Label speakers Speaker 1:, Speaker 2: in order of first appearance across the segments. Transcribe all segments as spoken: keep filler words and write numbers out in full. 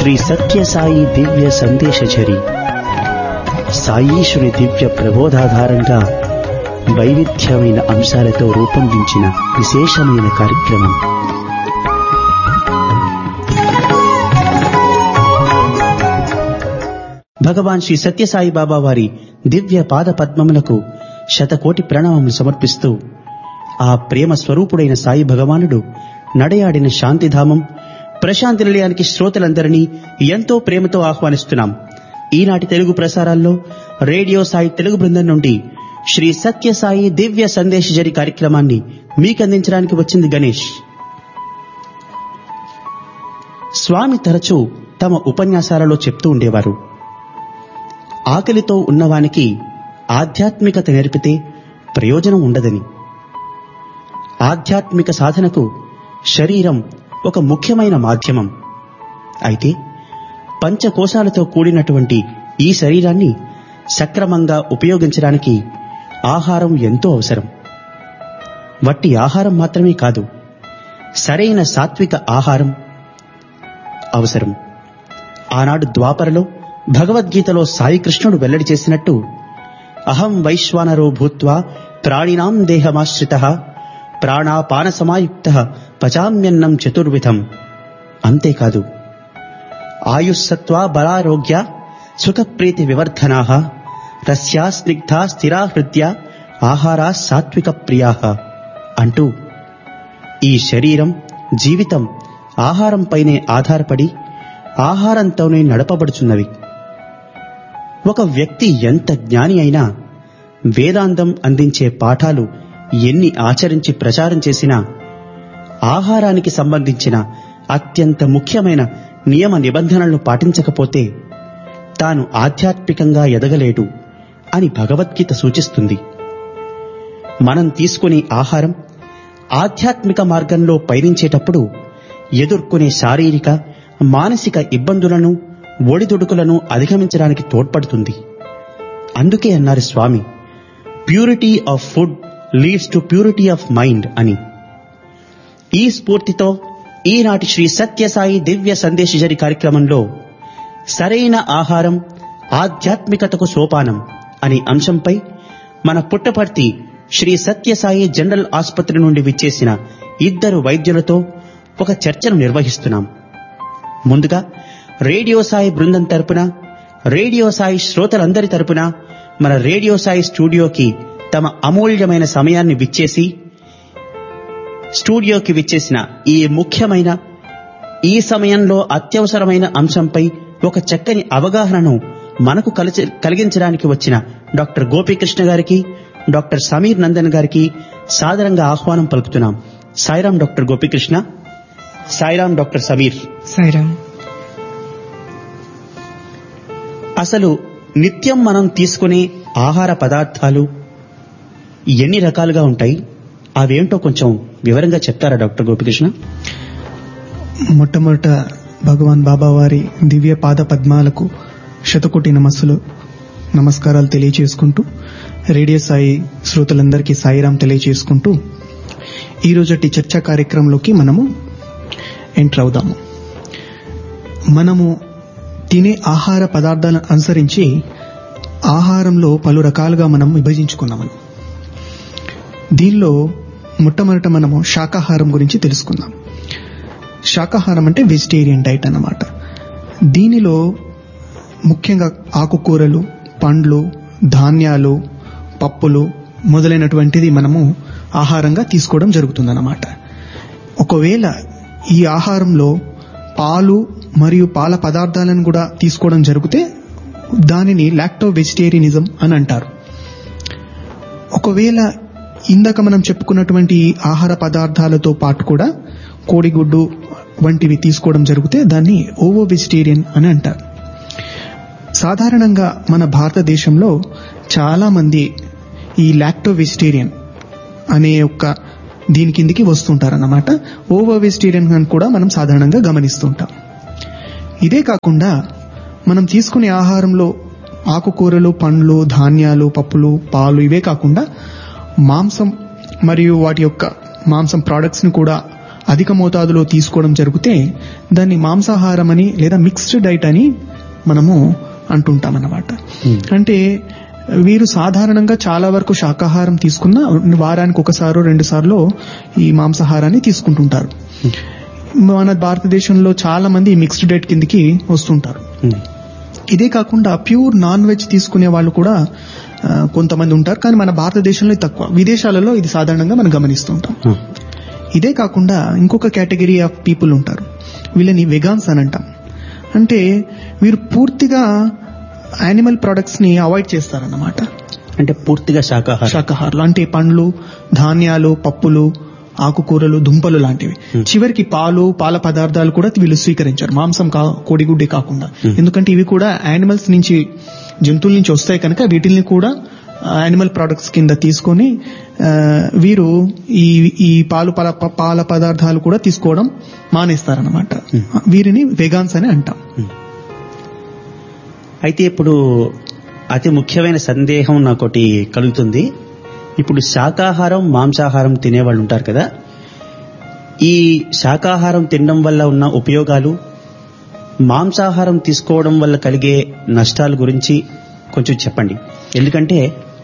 Speaker 1: శ్రీ సత్యసాయి దివ్య సందేశచరి సాయీశ్వరి దివ్య ప్రబోధాధారంగా వైవిధ్యమైన అంశాలతో రూపొందించిన విశేషమైన కార్యక్రమం. భగవాన్ శ్రీ సత్యసాయి బాబా వారి దివ్య పాద పద్మములకు శతకోటి ప్రణామములు సమర్పిస్తూ ఆ ప్రేమ స్వరూపుడైన సాయి భగవానుడు నడయాడిన శాంతిధామం ప్రశాంతి నిలయానికి శ్రోతలందరినీ ఎంతో ప్రేమతో ఆహ్వానిస్తున్నాం. ఈనాటి తెలుగు ప్రసారాల్లో రేడియో సాయి తెలుగు బృందం నుండి శ్రీ సత్యసాయి దివ్య సందేశజరి కార్యక్రమాన్ని మీకందించడానికి వచ్చింది గణేష్. స్వామి తరచూ తమ ఉపన్యాసాలలో చెప్తూ ఉండేవారు, ఆకలితో ఉన్నవానికి ఆధ్యాత్మికత నేర్పితే ప్రయోజనం ఉండదని. ఆధ్యాత్మిక సాధనకు శరీరం ఒక ముఖ్యమైన మాధ్యమం. అయితే పంచకోశాలతో కూడినటువంటి ఈ శరీరాన్ని సక్రమంగా ఉపయోగించడానికి ఆహారం ఎంతో అవసరం. వట్టి ఆహారం మాత్రమే కాదు, సరైన సాత్విక ఆహారం అవసరం. ఆనాడు ద్వాపరలో భగవద్గీతలో సాయి కృష్ణుడు వెల్లడి చేసినట్టు, అహం వైశ్వానరో భూత్వా ప్రాణినాం దేహమాశ్రితః ప్రాణాపాన సమాయుక్తః పచామ్యన్నం చతుర్విధం. అంతేకాదు, ఆయుస్సత్వా బలారోగ్య సుఖప్రీతి వివర్ధనాః రస్యా స్నిగ్ధా స్థిరా హృద్య ఆహారా సాత్విక ప్రియాః అంటూ ఈ శరీరం జీవితం ఆహారంపైనే ఆధారపడి ఆహారంతోనే నడపబడుచున్నవి. ఒక వ్యక్తి ఎంత జ్ఞాని అయినా వేదాంతం అందించే పాఠాలు ఎన్ని ఆచరించి ప్రచారం చేసినా ఆహారానికి సంబంధించిన అత్యంత ముఖ్యమైన నియమ నిబంధనలను పాటించకపోతే తాను ఆధ్యాత్మికంగా ఎదగలేడు అని భగవద్గీత సూచిస్తుంది. మనం తీసుకునే ఆహారం ఆధ్యాత్మిక మార్గంలో పయనించేటప్పుడు ఎదుర్కొనే శారీరక మానసిక ఇబ్బందులను ఒడిదుడుకులను అధిగమించడానికి తోడ్పడుతుంది. అందుకే అన్నారు స్వామి, purity of food leads to purity of mind అని. ఈ స్ఫూర్తితో ఈనాటి శ్రీ సత్యసాయి దివ్య సందేశజరి కార్యక్రమంలో సరైన ఆహారం ఆధ్యాత్మికతకు సోపానం అనే అంశంపై మన పుట్టపర్తి శ్రీ సత్యసాయి జనరల్ ఆసుపత్రి నుండి విచ్చేసిన ఇద్దరు వైద్యులతో ఒక చర్చను నిర్వహిస్తున్నాం. ముందుగా రేడియో సాయి బృందం తరపున, రేడియో సాయి శ్రోతలందరి తరపున మన రేడియో సాయి స్టూడియోకి తమ అమూల్యమైన సమయాన్ని విచ్చేసి స్టూడియోకి విచ్చేసిన ఈ ముఖ్యమైన ఈ సమయంలో అత్యవసరమైన అంశంపై ఒక చక్కని అవగాహనను మనకు కలిగించడానికి వచ్చిన డాక్టర్ గోపీకృష్ణ గారికి, డాక్టర్ సమీర్ నందన్ గారికి సాదరంగా ఆహ్వానం పలుకుతున్నాం. సాయిరాం డాక్టర్ గోపీకృష్ణ. సాయిరాం డాక్టర్ సమీర్.
Speaker 2: సాయిరాం.
Speaker 1: అసలు నిత్యం మనం తీసుకునే ఆహార పదార్థాలు ఎన్ని రకాలుగా ఉంటాయి, అవేంటో కొంచెం వివరంగా చెప్తారా డాక్టర్ గోపీకృష్ణ?
Speaker 2: మొట్టమొదట భగవాన్ బాబా వారి దివ్య పాద పద్మాలకు శతకోటి నమస్సులు నమస్కారాలు తెలియచేసుకుంటూ, రేడియో సాయి శ్రోతలందరికీ సాయిరాం తెలియచేసుకుంటూ ఈరోజటి చర్చా కార్యక్రమంలోకి మనము ఎంటర్ అవుదాము. మనము తినే ఆహార పదార్థాలను అనుసరించి ఆహారంలో పలు రకాలుగా మనం విభజించుకున్నాము. దీనిలో మొట్టమొదట మనము శాకాహారం గురించి తెలుసుకుందాం. శాకాహారం అంటే వెజిటేరియన్ డైట్ అన్నమాట. దీనిలో ముఖ్యంగా ఆకుకూరలు, పండ్లు, ధాన్యాలు, పప్పులు మొదలైనటువంటిది మనము ఆహారంగా తీసుకోవడం జరుగుతుందన్నమాట. ఒకవేళ ఈ ఆహారంలో పాలు మరియు పాల పదార్థాలను కూడా తీసుకోవడం జరిగితే దానిని లాక్టో వెజిటేరియనిజం అని అంటారు. ఒకవేళ ఇందాక మనం చెప్పుకున్నటువంటి ఆహార పదార్థాలతో పాటు కూడా కోడిగుడ్డు వంటివి తీసుకోవడం జరిగితే దాన్ని ఓవో వెజిటేరియన్ అని అంటారు. సాధారణంగా మన భారతదేశంలో చాలా మంది ఈ లాక్టో వెజిటేరియన్ అనే యొక్క దీని కిందికి వస్తుంటారన్నమాట. ఓవో వెజిటేరియన్ అని కూడా మనం సాధారణంగా గమనిస్తుంటాం. ఇదే కాకుండా మనం తీసుకునే ఆహారంలో ఆకుకూరలు, పండ్లు, ధాన్యాలు, పప్పులు, పాలు ఇవే కాకుండా మాంసం మరియు వాటి యొక్క మాంసం ప్రోడక్ట్స్ ని కూడా అధిక మోతాదులో తీసుకోవడం జరిగితే దాన్ని మాంసాహారం అని లేదా మిక్స్డ్ డైట్ అని మనము అంటుంటాం అన్నమాట. అంటే వీరు సాధారణంగా చాలా వరకు శాకాహారం తీసుకున్న వారానికి ఒకసారో రెండు సార్లు ఈ మాంసాహారాన్ని తీసుకుంటుంటారు. మన భారతదేశంలో చాలా మంది మిక్స్డ్ డైట్ కిందికి వస్తుంటారు. ఇదే కాకుండా ప్యూర్ నాన్ వెజ్ తీసుకునే వాళ్ళు కూడా కొంతమంది ఉంటారు, కానీ మన భారతదేశంలో తక్కువ. విదేశాలలో ఇది సాధారణంగా మనం గమనిస్తుంటాం. ఇదే కాకుండా ఇంకొక కేటగిరీ ఆఫ్ పీపుల్ ఉంటారు, వీళ్ళని వెగాన్స్ అని అంటాం. అంటే వీరు పూర్తిగా యానిమల్ ప్రొడక్ట్స్ ని అవాయిడ్ చేస్తారన్నమాట.
Speaker 1: అంటే పూర్తిగా శాకాహారం
Speaker 2: శాకాహారాలు అంటే పండ్లు, ధాన్యాలు, పప్పులు, ఆకుకూరలు, దుంపలు లాంటివి. చివరికి పాలు, పాల పదార్థాలు కూడా వీళ్ళు స్వీకరించారు, మాంసం కోడిగుడ్డి కాకుండా. ఎందుకంటే ఇవి కూడా యానిమల్స్ నుంచి, జంతువుల నుంచి వస్తాయి కనుక వీటిని కూడా యానిమల్ ప్రొడక్ట్స్ కింద తీసుకొని వీరు ఈ ఈ పాలు పాల పదార్థాలు కూడా తీసుకోవడం మానేస్తారన్నమాట. వీరిని వెగాన్స్ అని అంటాం.
Speaker 1: అయితే ఇప్పుడు అతి ముఖ్యమైన సందేహం నాకోటి కలుగుతుంది. ఇప్పుడు శాకాహారం, మాంసాహారం తినేవాళ్ళు ఉంటారు కదా, ఈ శాకాహారం తినడం వల్ల ఉన్న ఉపయోగాలు, మాంసాహారం తీసుకోవడం వల్ల కలిగే నష్టాల గురించి కొంచెం చెప్పండి. ఎందుకంటే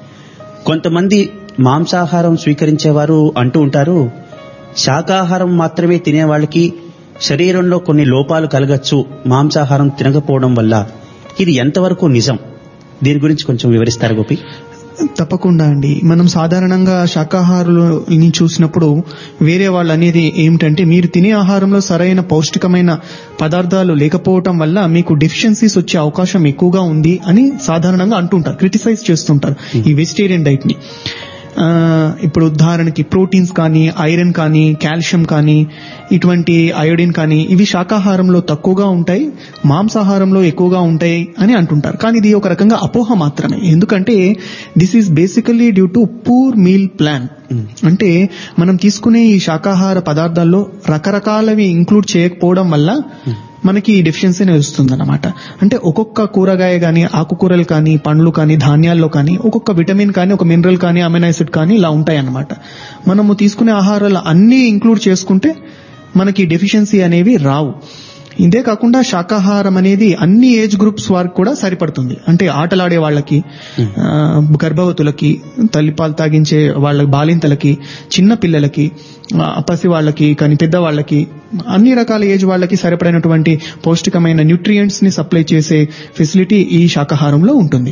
Speaker 1: కొంతమంది మాంసాహారం స్వీకరించేవారు అంటూ ఉంటారు, శాకాహారం మాత్రమే తినే వాళ్ళకి శరీరంలో కొన్ని లోపాలు కలగచ్చు మాంసాహారం తినకపోవడం వల్ల. ఇది ఎంతవరకు నిజం? దీని గురించి కొంచెం వివరిస్తారు గోపి?
Speaker 2: తప్పకుండా అండి. మనం సాధారణంగా శాకాహారులని చూసినప్పుడు వేరే వాళ్ళు అనేది ఏమిటంటే, మీరు తినే ఆహారంలో సరైన పౌష్టికమైన పదార్థాలు లేకపోవటం వల్ల మీకు డెఫిషియన్సీస్ వచ్చే అవకాశం ఎక్కువగా ఉంది అని సాధారణంగా అంటుంటారు, క్రిటిసైజ్ చేస్తుంటారు ఈ వెజిటేరియన్ డైట్ ని. ఇప్పుడు ఉదాహరణకి ప్రోటీన్స్ కానీ, ఐరన్ కానీ, కాల్షియం కానీ, ఇటువంటి అయోడిన్ కానీ ఇవి శాకాహారంలో తక్కువగా ఉంటాయి, మాంసాహారంలో ఎక్కువగా ఉంటాయి అని అంటుంటారు. కానీ ఇది ఒక రకంగా అపోహ మాత్రమే. ఎందుకంటే this is basically due to poor meal plan. అంటే మనం తీసుకునే ఈ శాకాహార పదార్థాల్లో రకరకాలవి ఇంక్లూడ్ చేయకపోవడం వల్ల మనకి ఈ డెఫిషియన్సీ అనేది వస్తుందన్నమాట. అంటే ఒక్కొక్క కూరగాయ కానీ, ఆకుకూరలు కానీ, పండ్లు కానీ, ధాన్యాల్లో కానీ ఒక్కొక్క విటమిన్ కానీ, ఒక మినరల్ కానీ, అమైనో యాసిడ్ కానీ ఇలా ఉంటాయి అన్నమాట. మనము తీసుకునే ఆహారాలు అన్ని ఇంక్లూడ్ చేసుకుంటే మనకి డెఫిషియన్సీ అనేవి రావు. ఇదే కాకుండా శాకాహారం అనేది అన్ని ఏజ్ గ్రూప్స్ వారికి కూడా సరిపడుతుంది. అంటే ఆటలాడే వాళ్ళకి, గర్భవతులకి, తల్లిపాలు తాగించే వాళ్ళ బాలింతలకి, చిన్న పిల్లలకి, పసి వాళ్ళకి, కానీ పెద్దవాళ్ళకి, అన్ని రకాల ఏజ్ వాళ్ళకి సరిపడినటువంటి పౌష్టికమైన న్యూట్రియంట్స్ ని సప్లై చేసే ఫెసిలిటీ ఈ శాకాహారంలో ఉంటుంది.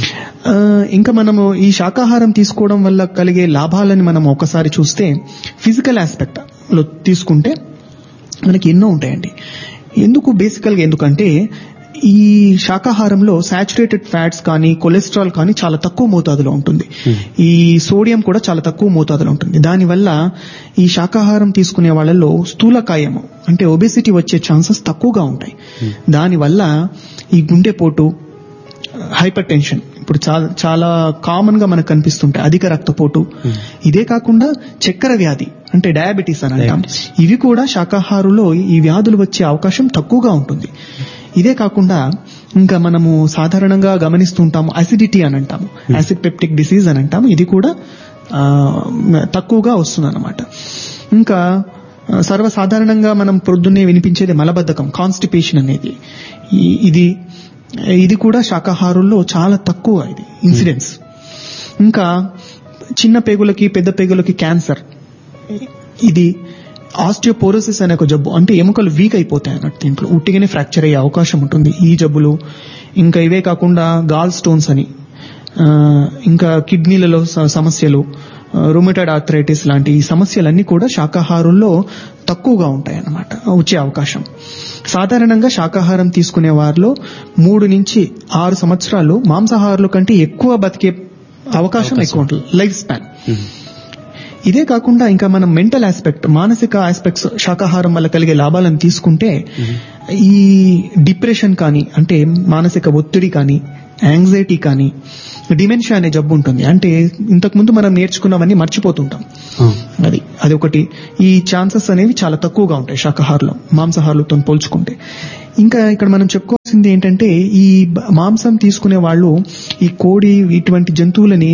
Speaker 2: ఇంకా మనము ఈ శాకాహారం తీసుకోవడం వల్ల కలిగే లాభాలని మనం ఒకసారి చూస్తే, ఫిజికల్ ఆస్పెక్ట్ లో తీసుకుంటే మనకి ఎన్నో ఉంటాయండి. ఎందుకు బేసికల్ గా ఎందుకంటే ఈ శాకాహారంలో సాచురేటెడ్ ఫ్యాట్స్ కానీ, కొలెస్ట్రాల్ కానీ చాలా తక్కువ మోతాదులో ఉంటుంది. ఈ సోడియం కూడా చాలా తక్కువ మోతాదులో ఉంటుంది. దానివల్ల ఈ శాకాహారం తీసుకునే వాళ్ళలో స్థూలకాయము అంటే ఒబెసిటీ వచ్చే ఛాన్సెస్ తక్కువగా ఉంటాయి. దానివల్ల ఈ గుండెపోటు, హైపర్ టెన్షన్ ఇప్పుడు చాలా కామన్ గా మనకు కనిపిస్తుంటాయి, అధిక రక్తపోటు. ఇదే కాకుండా చక్కెర వ్యాధి అంటే డయాబెటీస్ అని అంటాం, ఇవి కూడా శాకాహారులో ఈ వ్యాధులు వచ్చే అవకాశం తక్కువగా ఉంటుంది. ఇదే కాకుండా ఇంకా మనము సాధారణంగా గమనిస్తుంటాము అసిడిటీ అని అంటాము, యాసిడ్ పెప్టిక్ డిసీజ్ అని అంటాము, ఇది కూడా తక్కువగా వస్తుంది అన్నమాట. ఇంకా సర్వసాధారణంగా మనం ప్రొద్దున్నే వినిపించేది మలబద్ధకం, కాన్స్టిపేషన్ అనేది, ఇది ఇది కూడా శాకాహారుల్లో చాలా తక్కువ ఇది ఇన్సిడెన్స్. ఇంకా చిన్న పేగులకి, పెద్ద పేగులకి క్యాన్సర్, ఇది ఆస్టియోపోరోసిస్ అనే ఒక జబ్బు, అంటే ఎముకలు వీక్ అయిపోతాయి అన్నట్టు, దీంట్లో ఉట్టిగానే ఫ్రాక్చర్ అయ్యే అవకాశం ఉంటుంది ఈ జబ్బులు. ఇంకా ఇవే కాకుండా గాల్ స్టోన్స్ అని, ఇంకా కిడ్నీలలో సమస్యలు, రుమటాయిడ్ ఆర్థరైటిస్ లాంటి ఈ సమస్యలన్నీ కూడా శాకాహారుల్లో తక్కువగా ఉంటాయి అన్నమాట వచ్చే అవకాశం. సాధారణంగా శాకాహారం తీసుకునే వారిలో మూడు నుంచి ఆరు సంవత్సరాలు మాంసాహారుల కంటే ఎక్కువ బతికే అవకాశం ఎక్కువ ఉంటుంది, లైఫ్ స్పాన్. ఇదే కాకుండా ఇంకా మనం మెంటల్ ఆస్పెక్ట్, మానసిక ఆస్పెక్ట్స్ శాకాహారం వల్ల కలిగే లాభాలను తీసుకుంటే, ఈ డిప్రెషన్ కానీ అంటే మానసిక ఒత్తిడి కానీ, యాంగ్జైటీ కానీ, డిమెన్షియా అనే జబ్బు ఉంటుంది, అంటే ఇంతకు ముందు మనం నేర్చుకున్నవన్నీ మర్చిపోతుంటాం, అది అది ఒకటి. ఈ ఛాన్సెస్ అనేవి చాలా తక్కువగా ఉంటాయి శాకాహారులో మాంసాహారులతో పోల్చుకుంటే. ఇంకా ఇక్కడ మనం చెప్పుకోవాల్సింది ఏంటంటే, ఈ మాంసం తీసుకునే వాళ్ళు ఈ కోడి ఇటువంటి జంతువులని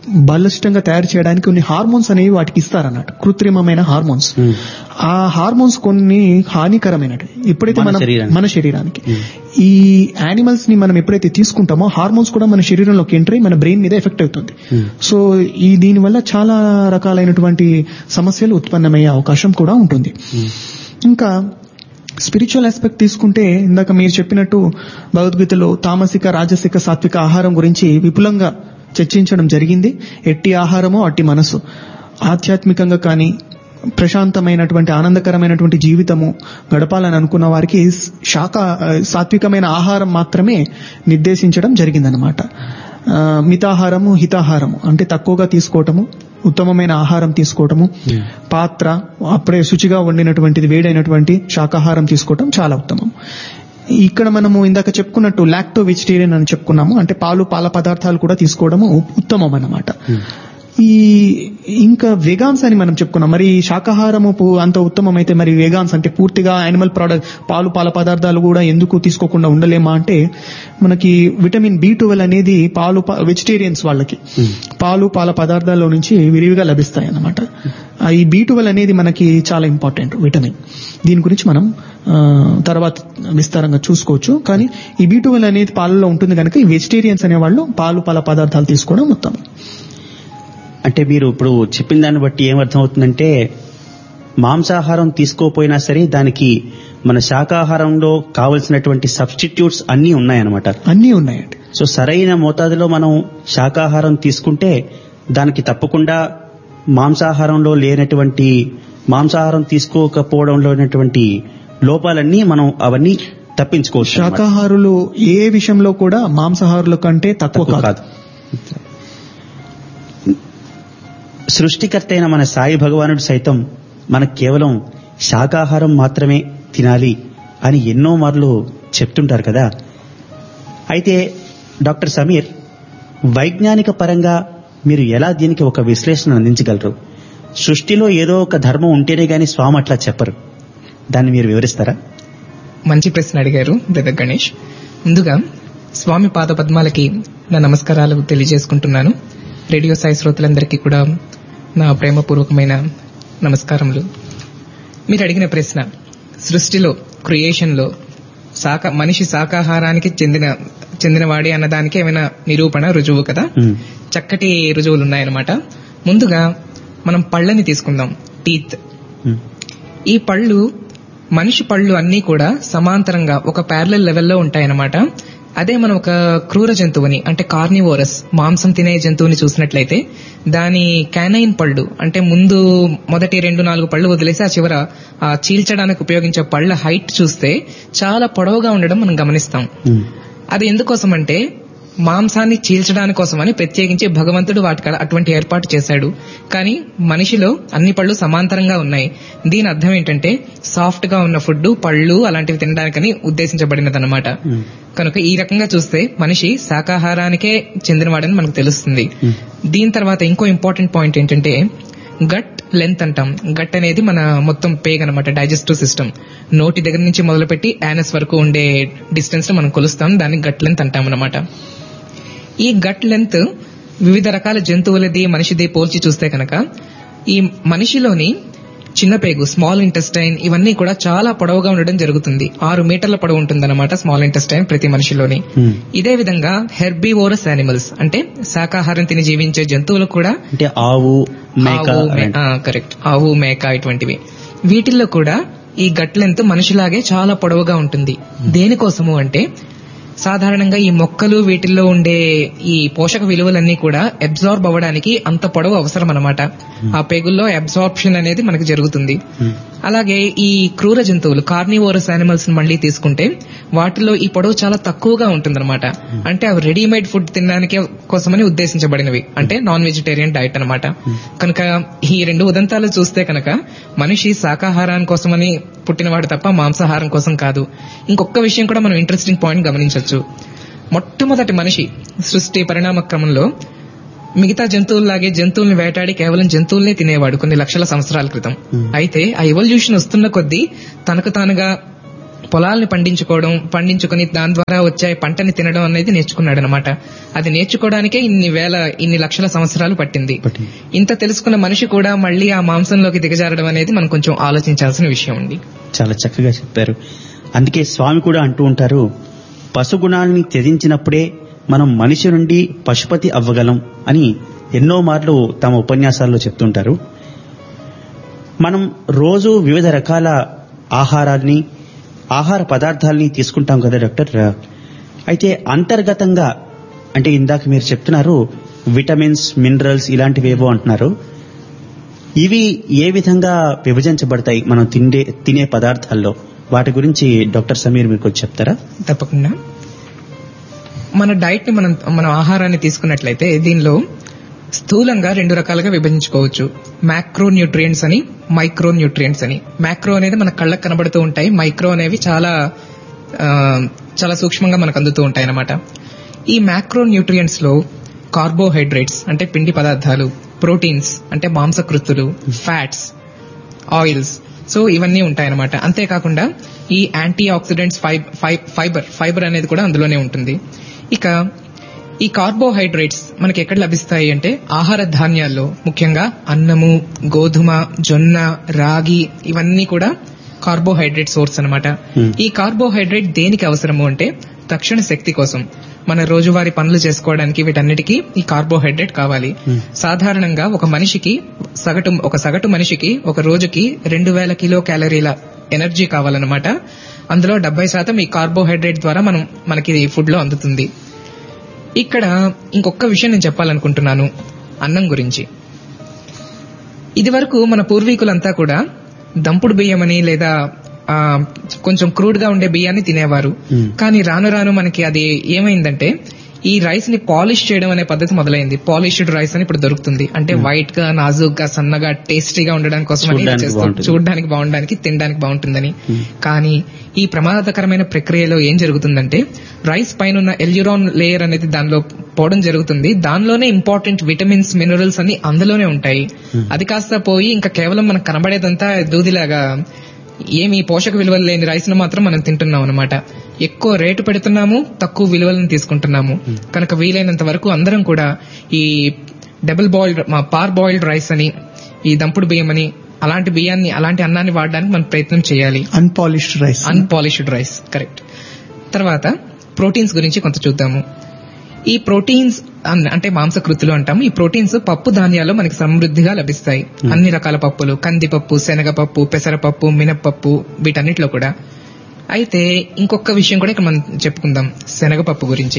Speaker 2: బలిష్టంగా తయారు చేయడానికి కొన్ని హార్మోన్స్ అనేవి వాటికి ఇస్తారన్నట్టు, కృత్రిమమైన హార్మోన్స్. ఆ హార్మోన్స్ కొన్ని హానికరమైనవి ఎప్పుడైతే మనం మన శరీరానికి ఈ యానిమల్స్ ని మనం ఎప్పుడైతే తీసుకుంటామో హార్మోన్స్ కూడా మన శరీరంలోకి ఎంటర్ అయ్యి మన బ్రెయిన్ మీద ఎఫెక్ట్ అవుతుంది. సో ఈ దీని వల్ల చాలా రకాలైనటువంటి సమస్యలు ఉత్పన్నమయ్యే అవకాశం కూడా ఉంటుంది. ఇంకా స్పిరిచువల్ ఆస్పెక్ట్ తీసుకుంటే ఇందాక మీరు చెప్పినట్టు భగవద్గీతలో తామసిక, రాజసిక, సాత్విక ఆహారం గురించి విపులంగా చర్చించడం జరిగింది. ఎట్టి ఆహారమో అట్టి మనసు. ఆధ్యాత్మికంగా కానీ ప్రశాంతమైనటువంటి ఆనందకరమైనటువంటి జీవితము గడపాలని అనుకున్న వారికి శాఖ సాత్వికమైన ఆహారం మాత్రమే నిర్దేశించడం జరిగిందనమాట. మితాహారము, హితాహారము అంటే తక్కువగా తీసుకోవటము, ఉత్తమమైన ఆహారం తీసుకోవటము, పాత్ర అప్పుడే శుచిగా వండినటువంటిది వేడైనటువంటి శాకాహారం తీసుకోవటం చాలా ఉత్తమం. ఇక్కడ మనము ఇందాక చెప్పుకున్నట్టు లాక్టో వెజిటేరియన్ అని చెప్పుకున్నాము, అంటే పాలు పాల పదార్థాలు కూడా తీసుకోవడము ఉత్తమం అన్నమాట. ఈ ఇంకా వెగాన్స్ అని మనం చెప్పుకున్నాం. మరి శాకాహారము అంత ఉత్తమం అయితే మరి వెగాన్స్ అంటే పూర్తిగా యానిమల్ ప్రోడక్ట్ పాలు పాల పదార్థాలు కూడా ఎందుకు తీసుకోకుండా ఉండలేమా అంటే, మనకి విటమిన్ బి ట్వెల్వ్ అనేది పాలు వెజిటేరియన్స్ వాళ్ళకి పాలు పాల పదార్థాల్లో నుంచి విరివిగా లభిస్తాయి అన్నమాట. ఈ బి ట్వెల్వ్ అనేది మనకి చాలా ఇంపార్టెంట్ విటమిన్. దీని గురించి మనం తర్వాత విస్తారంగా చూసుకోవచ్చు. కానీ ఈ బి ట్వెల్వ్ అనేది పాలలో ఉంటుంది కనుక ఈ వెజిటేరియన్స్ అనే వాళ్ళు పాలు పాల పదార్థాలు తీసుకోవడం ఉత్తమం.
Speaker 1: అంటే మీరు ఇప్పుడు చెప్పిన దాన్ని బట్టి ఏమర్థమవుతుందంటే, మాంసాహారం తీసుకోపోయినా సరే దానికి మన శాకాహారంలో కావలసినటువంటి సబ్స్టిట్యూట్స్ అన్నీ ఉన్నాయన్నమాట.
Speaker 2: అన్నీ ఉన్నాయండి.
Speaker 1: సో సరైన మోతాదులో మనం శాకాహారం తీసుకుంటే దానికి తప్పకుండా మాంసాహారంలో లేనటువంటి మాంసాహారం తీసుకోకపోవడంలో ఉన్నటువంటి లోపాలన్నీ మనం అవన్నీ తప్పించుకోవచ్చు.
Speaker 2: శాకాహారులు ఏ విషయంలో కూడా మాంసాహారుల కంటే తక్కువ కాదు.
Speaker 1: సృష్టికర్త అయిన మన సాయి భగవానుడు సైతం మనకు కేవలం శాకాహారం మాత్రమే తినాలి అని ఎన్నో మార్లు చెప్తుంటారు కదా. అయితే డాక్టర్ సమీర్, వైజ్ఞానిక పరంగా మీరు ఎలా దీనికి ఒక విశ్లేషణ అందించగలరు? సృష్టిలో ఏదో ఒక ధర్మం ఉంటేనే గాని స్వామి అట్లా చెప్పరు. దాన్ని మీరు వివరిస్తారా?
Speaker 3: మంచి ప్రశ్న అడిగారు బ్రదర్ గణేష్. ముందుగా స్వామి పాద పద్మాలకి నా నమస్కారాలు తెలియజేసుకుంటున్నాను. రేడియో సాయి శ్రోతలందరికీ కూడా నా ప్రేమపూర్వకమైన నమస్కారములు. మీరు అడిగిన ప్రశ్న, సృష్టిలో క్రియేషన్లో శాఖ మనిషి శాకాహారానికి చెందిన చెందినవాడే అన్నదానికి ఏమైనా నిరూపణ రుజువు కదా? చక్కటి రుజువులు ఉన్నాయన్నమాట. ముందుగా మనం పళ్ళని తీసుకుందాం, టీత్. ఈ పళ్ళు మనిషి పళ్ళు అన్నీ కూడా సమాంతరంగా ఒక ప్యారలల్ లెవెల్లో ఉంటాయన్నమాట. అదే మనం ఒక క్రూర జంతువుని అంటే కార్నివోరస్ మాంసం తినే జంతువుని చూసినట్లయితే దాని క్యానైన్ పళ్ళు అంటే ముందు మొదటి రెండు నాలుగు పళ్ళు వదిలేసి ఆ చివర ఆ చీల్చడానికి ఉపయోగించే పళ్ళ హైట్ చూస్తే చాలా పొడవుగా ఉండడం మనం గమనిస్తాం. అది ఎందుకోసం అంటే మాంసాన్ని చీల్చడానికి కోసమని ప్రత్యేకించి భగవంతుడు వాటికి అటువంటి ఏర్పాటు చేశాడు. కానీ మనిషిలో అన్ని పళ్ళు సమాంతరంగా ఉన్నాయి. దీని అర్థం ఏంటంటే సాఫ్ట్ గా ఉన్న ఫుడ్ పళ్ళు అలాంటివి తినడానికని ఉద్దేశించబడినదన్నమాట. కనుక ఈ రకంగా చూస్తే మనిషి శాకాహారానికే చెందినవాడని మనకు తెలుస్తుంది. దీని తర్వాత ఇంకో ఇంపార్టెంట్ పాయింట్ ఏంటంటే గట్ లెంత్ అంటాం. గట్ అనేది మన మొత్తం పేగ్ అనమాట, డైజెస్టివ్ సిస్టమ్. నోటి దగ్గర నుంచి మొదలుపెట్టి యానస్ వరకు ఉండే డిస్టెన్స్ మనం కొలుస్తాం, దాన్ని గట్ లెంత్ అంటాం అనమాట. ఈ గట్ లెంత్ వివిధ రకాల జంతువులది మనిషిది పోల్చి చూస్తే కనుక ఈ మనిషిలోని చిన్న పేగు స్మాల్ ఇంటెస్టైన్ ఇవన్నీ కూడా చాలా పొడవుగా ఉండడం జరుగుతుంది. ఆరు మీటర్ల పొడవు ఉంటుందన్నమాట స్మాల్ ఇంటెస్టైన్ ప్రతి మనిషిలోని. ఇదే విధంగా హెర్బివోరస్ యానిమల్స్ అంటే శాకాహారం తిని జీవించే జంతువులు కూడా
Speaker 1: అంటే ఆవు,
Speaker 3: కరెక్ట్ ఆవు, మేక ఇటువంటివి, వీటిల్లో కూడా ఈ గట్ లెంత్ మనిషిలాగే చాలా పొడవుగా ఉంటుంది. దేనికోసము అంటే సాధారణంగా ఈ మొక్కలు వీటిల్లో ఉండే ఈ పోషక విలువలన్నీ కూడా అబ్జార్బ్ అవ్వడానికి అంత పొడవు అవసరం అన్నమాట. ఆ పేగుల్లో అబ్జార్ప్షన్ అనేది మనకు జరుగుతుంది. అలాగే ఈ క్రూర జంతువులు కార్నివోరస్ యానిమల్స్ మళ్ళీ తీసుకుంటే వాటిలో ఈ పొడవు చాలా తక్కువగా ఉంటుందన్నమాట. అంటే అవి రెడీమేడ్ ఫుడ్ తినడానికి కోసమని ఉద్దేశించబడినవి, అంటే నాన్ వెజిటేరియన్ డైట్ అనమాట. కనుక ఈ రెండు ఉదంతాలు చూస్తే కనుక మనిషి శాకాహారం కోసమని పుట్టినవాడు తప్ప మాంసాహారం కోసం కాదు. ఇంకొక విషయం కూడా మనం ఇంట్రెస్టింగ్ పాయింట్ గమనించవచ్చు. మొట్టమొదటి మనిషి సృష్టి పరిణామ క్రమంలో మిగతా జంతువుల్లాగే జంతువుల్ని వేటాడి కేవలం జంతువులనే తినేవాడు కొన్ని లక్షల సంవత్సరాల క్రితం. అయితే ఆ ఎవల్యూషన్ వస్తున్న కొద్దీ తనకు తానుగా పొలాల్ని పండించుకోవడం పండించుకుని దాని ద్వారా వచ్చే పంటని తినడం అనేది నేర్చుకున్నాడు అనమాట. అది నేర్చుకోవడానికే ఇన్ని వేల ఇన్ని లక్షల సంవత్సరాలు పట్టింది. ఇంత తెలుసుకున్న మనిషి కూడా మళ్ళీ ఆ మాంసంలోకి దిగజారడం అనేది మనం కొంచెం ఆలోచించాల్సిన విషయం ఉంది.
Speaker 1: చాలా చక్కగా చెప్పారు. అందుకే స్వామి కూడా అంటూ ఉంటారు, పశుగుణాలని త్యజించినప్పుడే మనం మనిషి నుండి పశుపతి అవ్వగలం అని ఎన్నో మార్లు తమ ఉపన్యాసాల్లో చెప్తుంటారు. మనం రోజు వివిధ రకాల ఆహారాల్ని ఆహార పదార్థాలని తీసుకుంటాం కదా డాక్టర్. అయితే అంతర్గతంగా అంటే ఇందాక మీరు చెప్తున్నారు విటమిన్స్, మినరల్స్ ఇలాంటివేవో అంటున్నారు. ఇవి ఏ విధంగా విభజించబడతాయి మనం తిండే తినే పదార్థాల్లో? వాటి గురించి డాక్టర్ సమీర్ మీరు కొంచెం చెప్తారా?
Speaker 3: తప్పకుండా. మన డైట్ ని మనం మన ఆహారాన్ని తీసుకున్నట్లయితే దీనిలో స్థూలంగా రెండు రకాలుగా విభజించుకోవచ్చు. మ్యాక్రో న్యూట్రియంట్స్ అని, మైక్రో న్యూట్రియంట్స్ అని. మ్యాక్రో అనేది మన కళ్ళకు కనబడుతూ ఉంటాయి, మైక్రో అనేవి చాలా చాలా సూక్ష్మంగా మనకు అందుతూ ఉంటాయి అన్నమాట. ఈ మ్యాక్రో న్యూట్రియంట్స్ లో కార్బోహైడ్రేట్స్ అంటే పిండి పదార్థాలు, ప్రోటీన్స్ అంటే మాంసకృత్తులు, ఫ్యాట్స్, ఆయిల్స్, సో ఇవన్నీ ఉంటాయన్నమాట. అంతేకాకుండా ఈ యాంటీ ఆక్సిడెంట్స్, ఫైబర్ ఫైబర్ అనేది కూడా అందులోనే ఉంటుంది. ఇక ఈ కార్బోహైడ్రేట్స్ మనకి ఎక్కడ లభిస్తాయి అంటే ఆహార ధాన్యాల్లో, ముఖ్యంగా అన్నము, గోధుమ, జొన్న, రాగి ఇవన్నీ కూడా కార్బోహైడ్రేట్ సోర్స్ అన్నమాట. ఈ కార్బోహైడ్రేట్ దేనికి అవసరము అంటే తక్షణ శక్తి కోసం, మన రోజువారీ పనులు చేసుకోవడానికి వీటన్నిటికీ ఈ కార్బోహైడ్రేట్ కావాలి. సాధారణంగా ఒక మనిషికి సగటు ఒక సగటు మనిషికి ఒక రోజుకి రెండు వేల కిలో క్యాలరీల ఎనర్జీ కావాలన్నమాట. అందులో డెబ్బై శాతం ఈ కార్బోహైడ్రేట్ ద్వారా మనం మనకి ఫుడ్ లో అందుతుంది. ఇక్కడ ఇంకొక విషయం నేను చెప్పాలనుకుంటున్నాను అన్నం గురించి. ఇది వరకు మన పూర్వీకులంతా కూడా దంపుడు బియ్యమని లేదా ఆ కొంచెం క్రూడ్ గా ఉండే బియ్యాన్ని తినేవారు. కానీ రాను రాను మనకి అది ఏమైందంటే ఈ రైస్ ని పాలిష్ చేయడం అనే పద్ధతి మొదలైంది. పాలిష్డ్ రైస్ అని ఇప్పుడు దొరుకుతుంది. అంటే వైట్ గా, నాజుక్ గా, సన్నగా, టేస్టీగా ఉండడానికి కోసం అని చూడడానికి బాగుండడానికి, తినడానికి బాగుంటుందని. కానీ ఈ ప్రమాదకరమైన ప్రక్రియలో ఏం జరుగుతుందంటే రైస్ పైన ఉన్న ఎల్యూరాన్ లేయర్ అనేది దానిలో పోవడం జరుగుతుంది. దానిలోనే ఇంపార్టెంట్ విటమిన్స్, మినరల్స్ అన్ని అందులోనే ఉంటాయి. అది కాస్త పోయి ఇంకా కేవలం మనకు కనబడేదంతా దూదిలాగా ఏమి పోషక విలువలు లేని రైస్ ను మాత్రం మనం తింటున్నాం అనమాట. ఎక్కువ రేటు పెడుతున్నాము, తక్కువ విలువలను తీసుకుంటున్నాము. కనుక వీలైనంత వరకు అందరం కూడా ఈ డబుల్ బాయిల్డ్, పార్ బాయిల్డ్ రైస్ అని, ఈ దంపుడు బియ్యం అని, అలాంటి బియ్యాన్ని, అలాంటి అన్నాన్ని వాడడానికి మనం ప్రయత్నం చేయాలి.
Speaker 2: Unpolished rice
Speaker 3: unpolished rice correct. తర్వాత ప్రోటీన్స్ గురించి కొంత చూద్దాము. ఈ ప్రోటీన్స్ అంటే మాంసకృతులు అంటాము. ఈ ప్రోటీన్స్ పప్పు ధాన్యాల్లో మనకి సమృద్ధిగా లభిస్తాయి. అన్ని రకాల పప్పులు, కందిపప్పు, శనగపప్పు, పెసరపప్పు, మినప్పప్పు, వీటన్నిటిలో కూడా. అయితే ఇంకొక విషయం కూడా ఇక్కడ మనం చెప్పుకుందాం శనగపప్పు గురించి.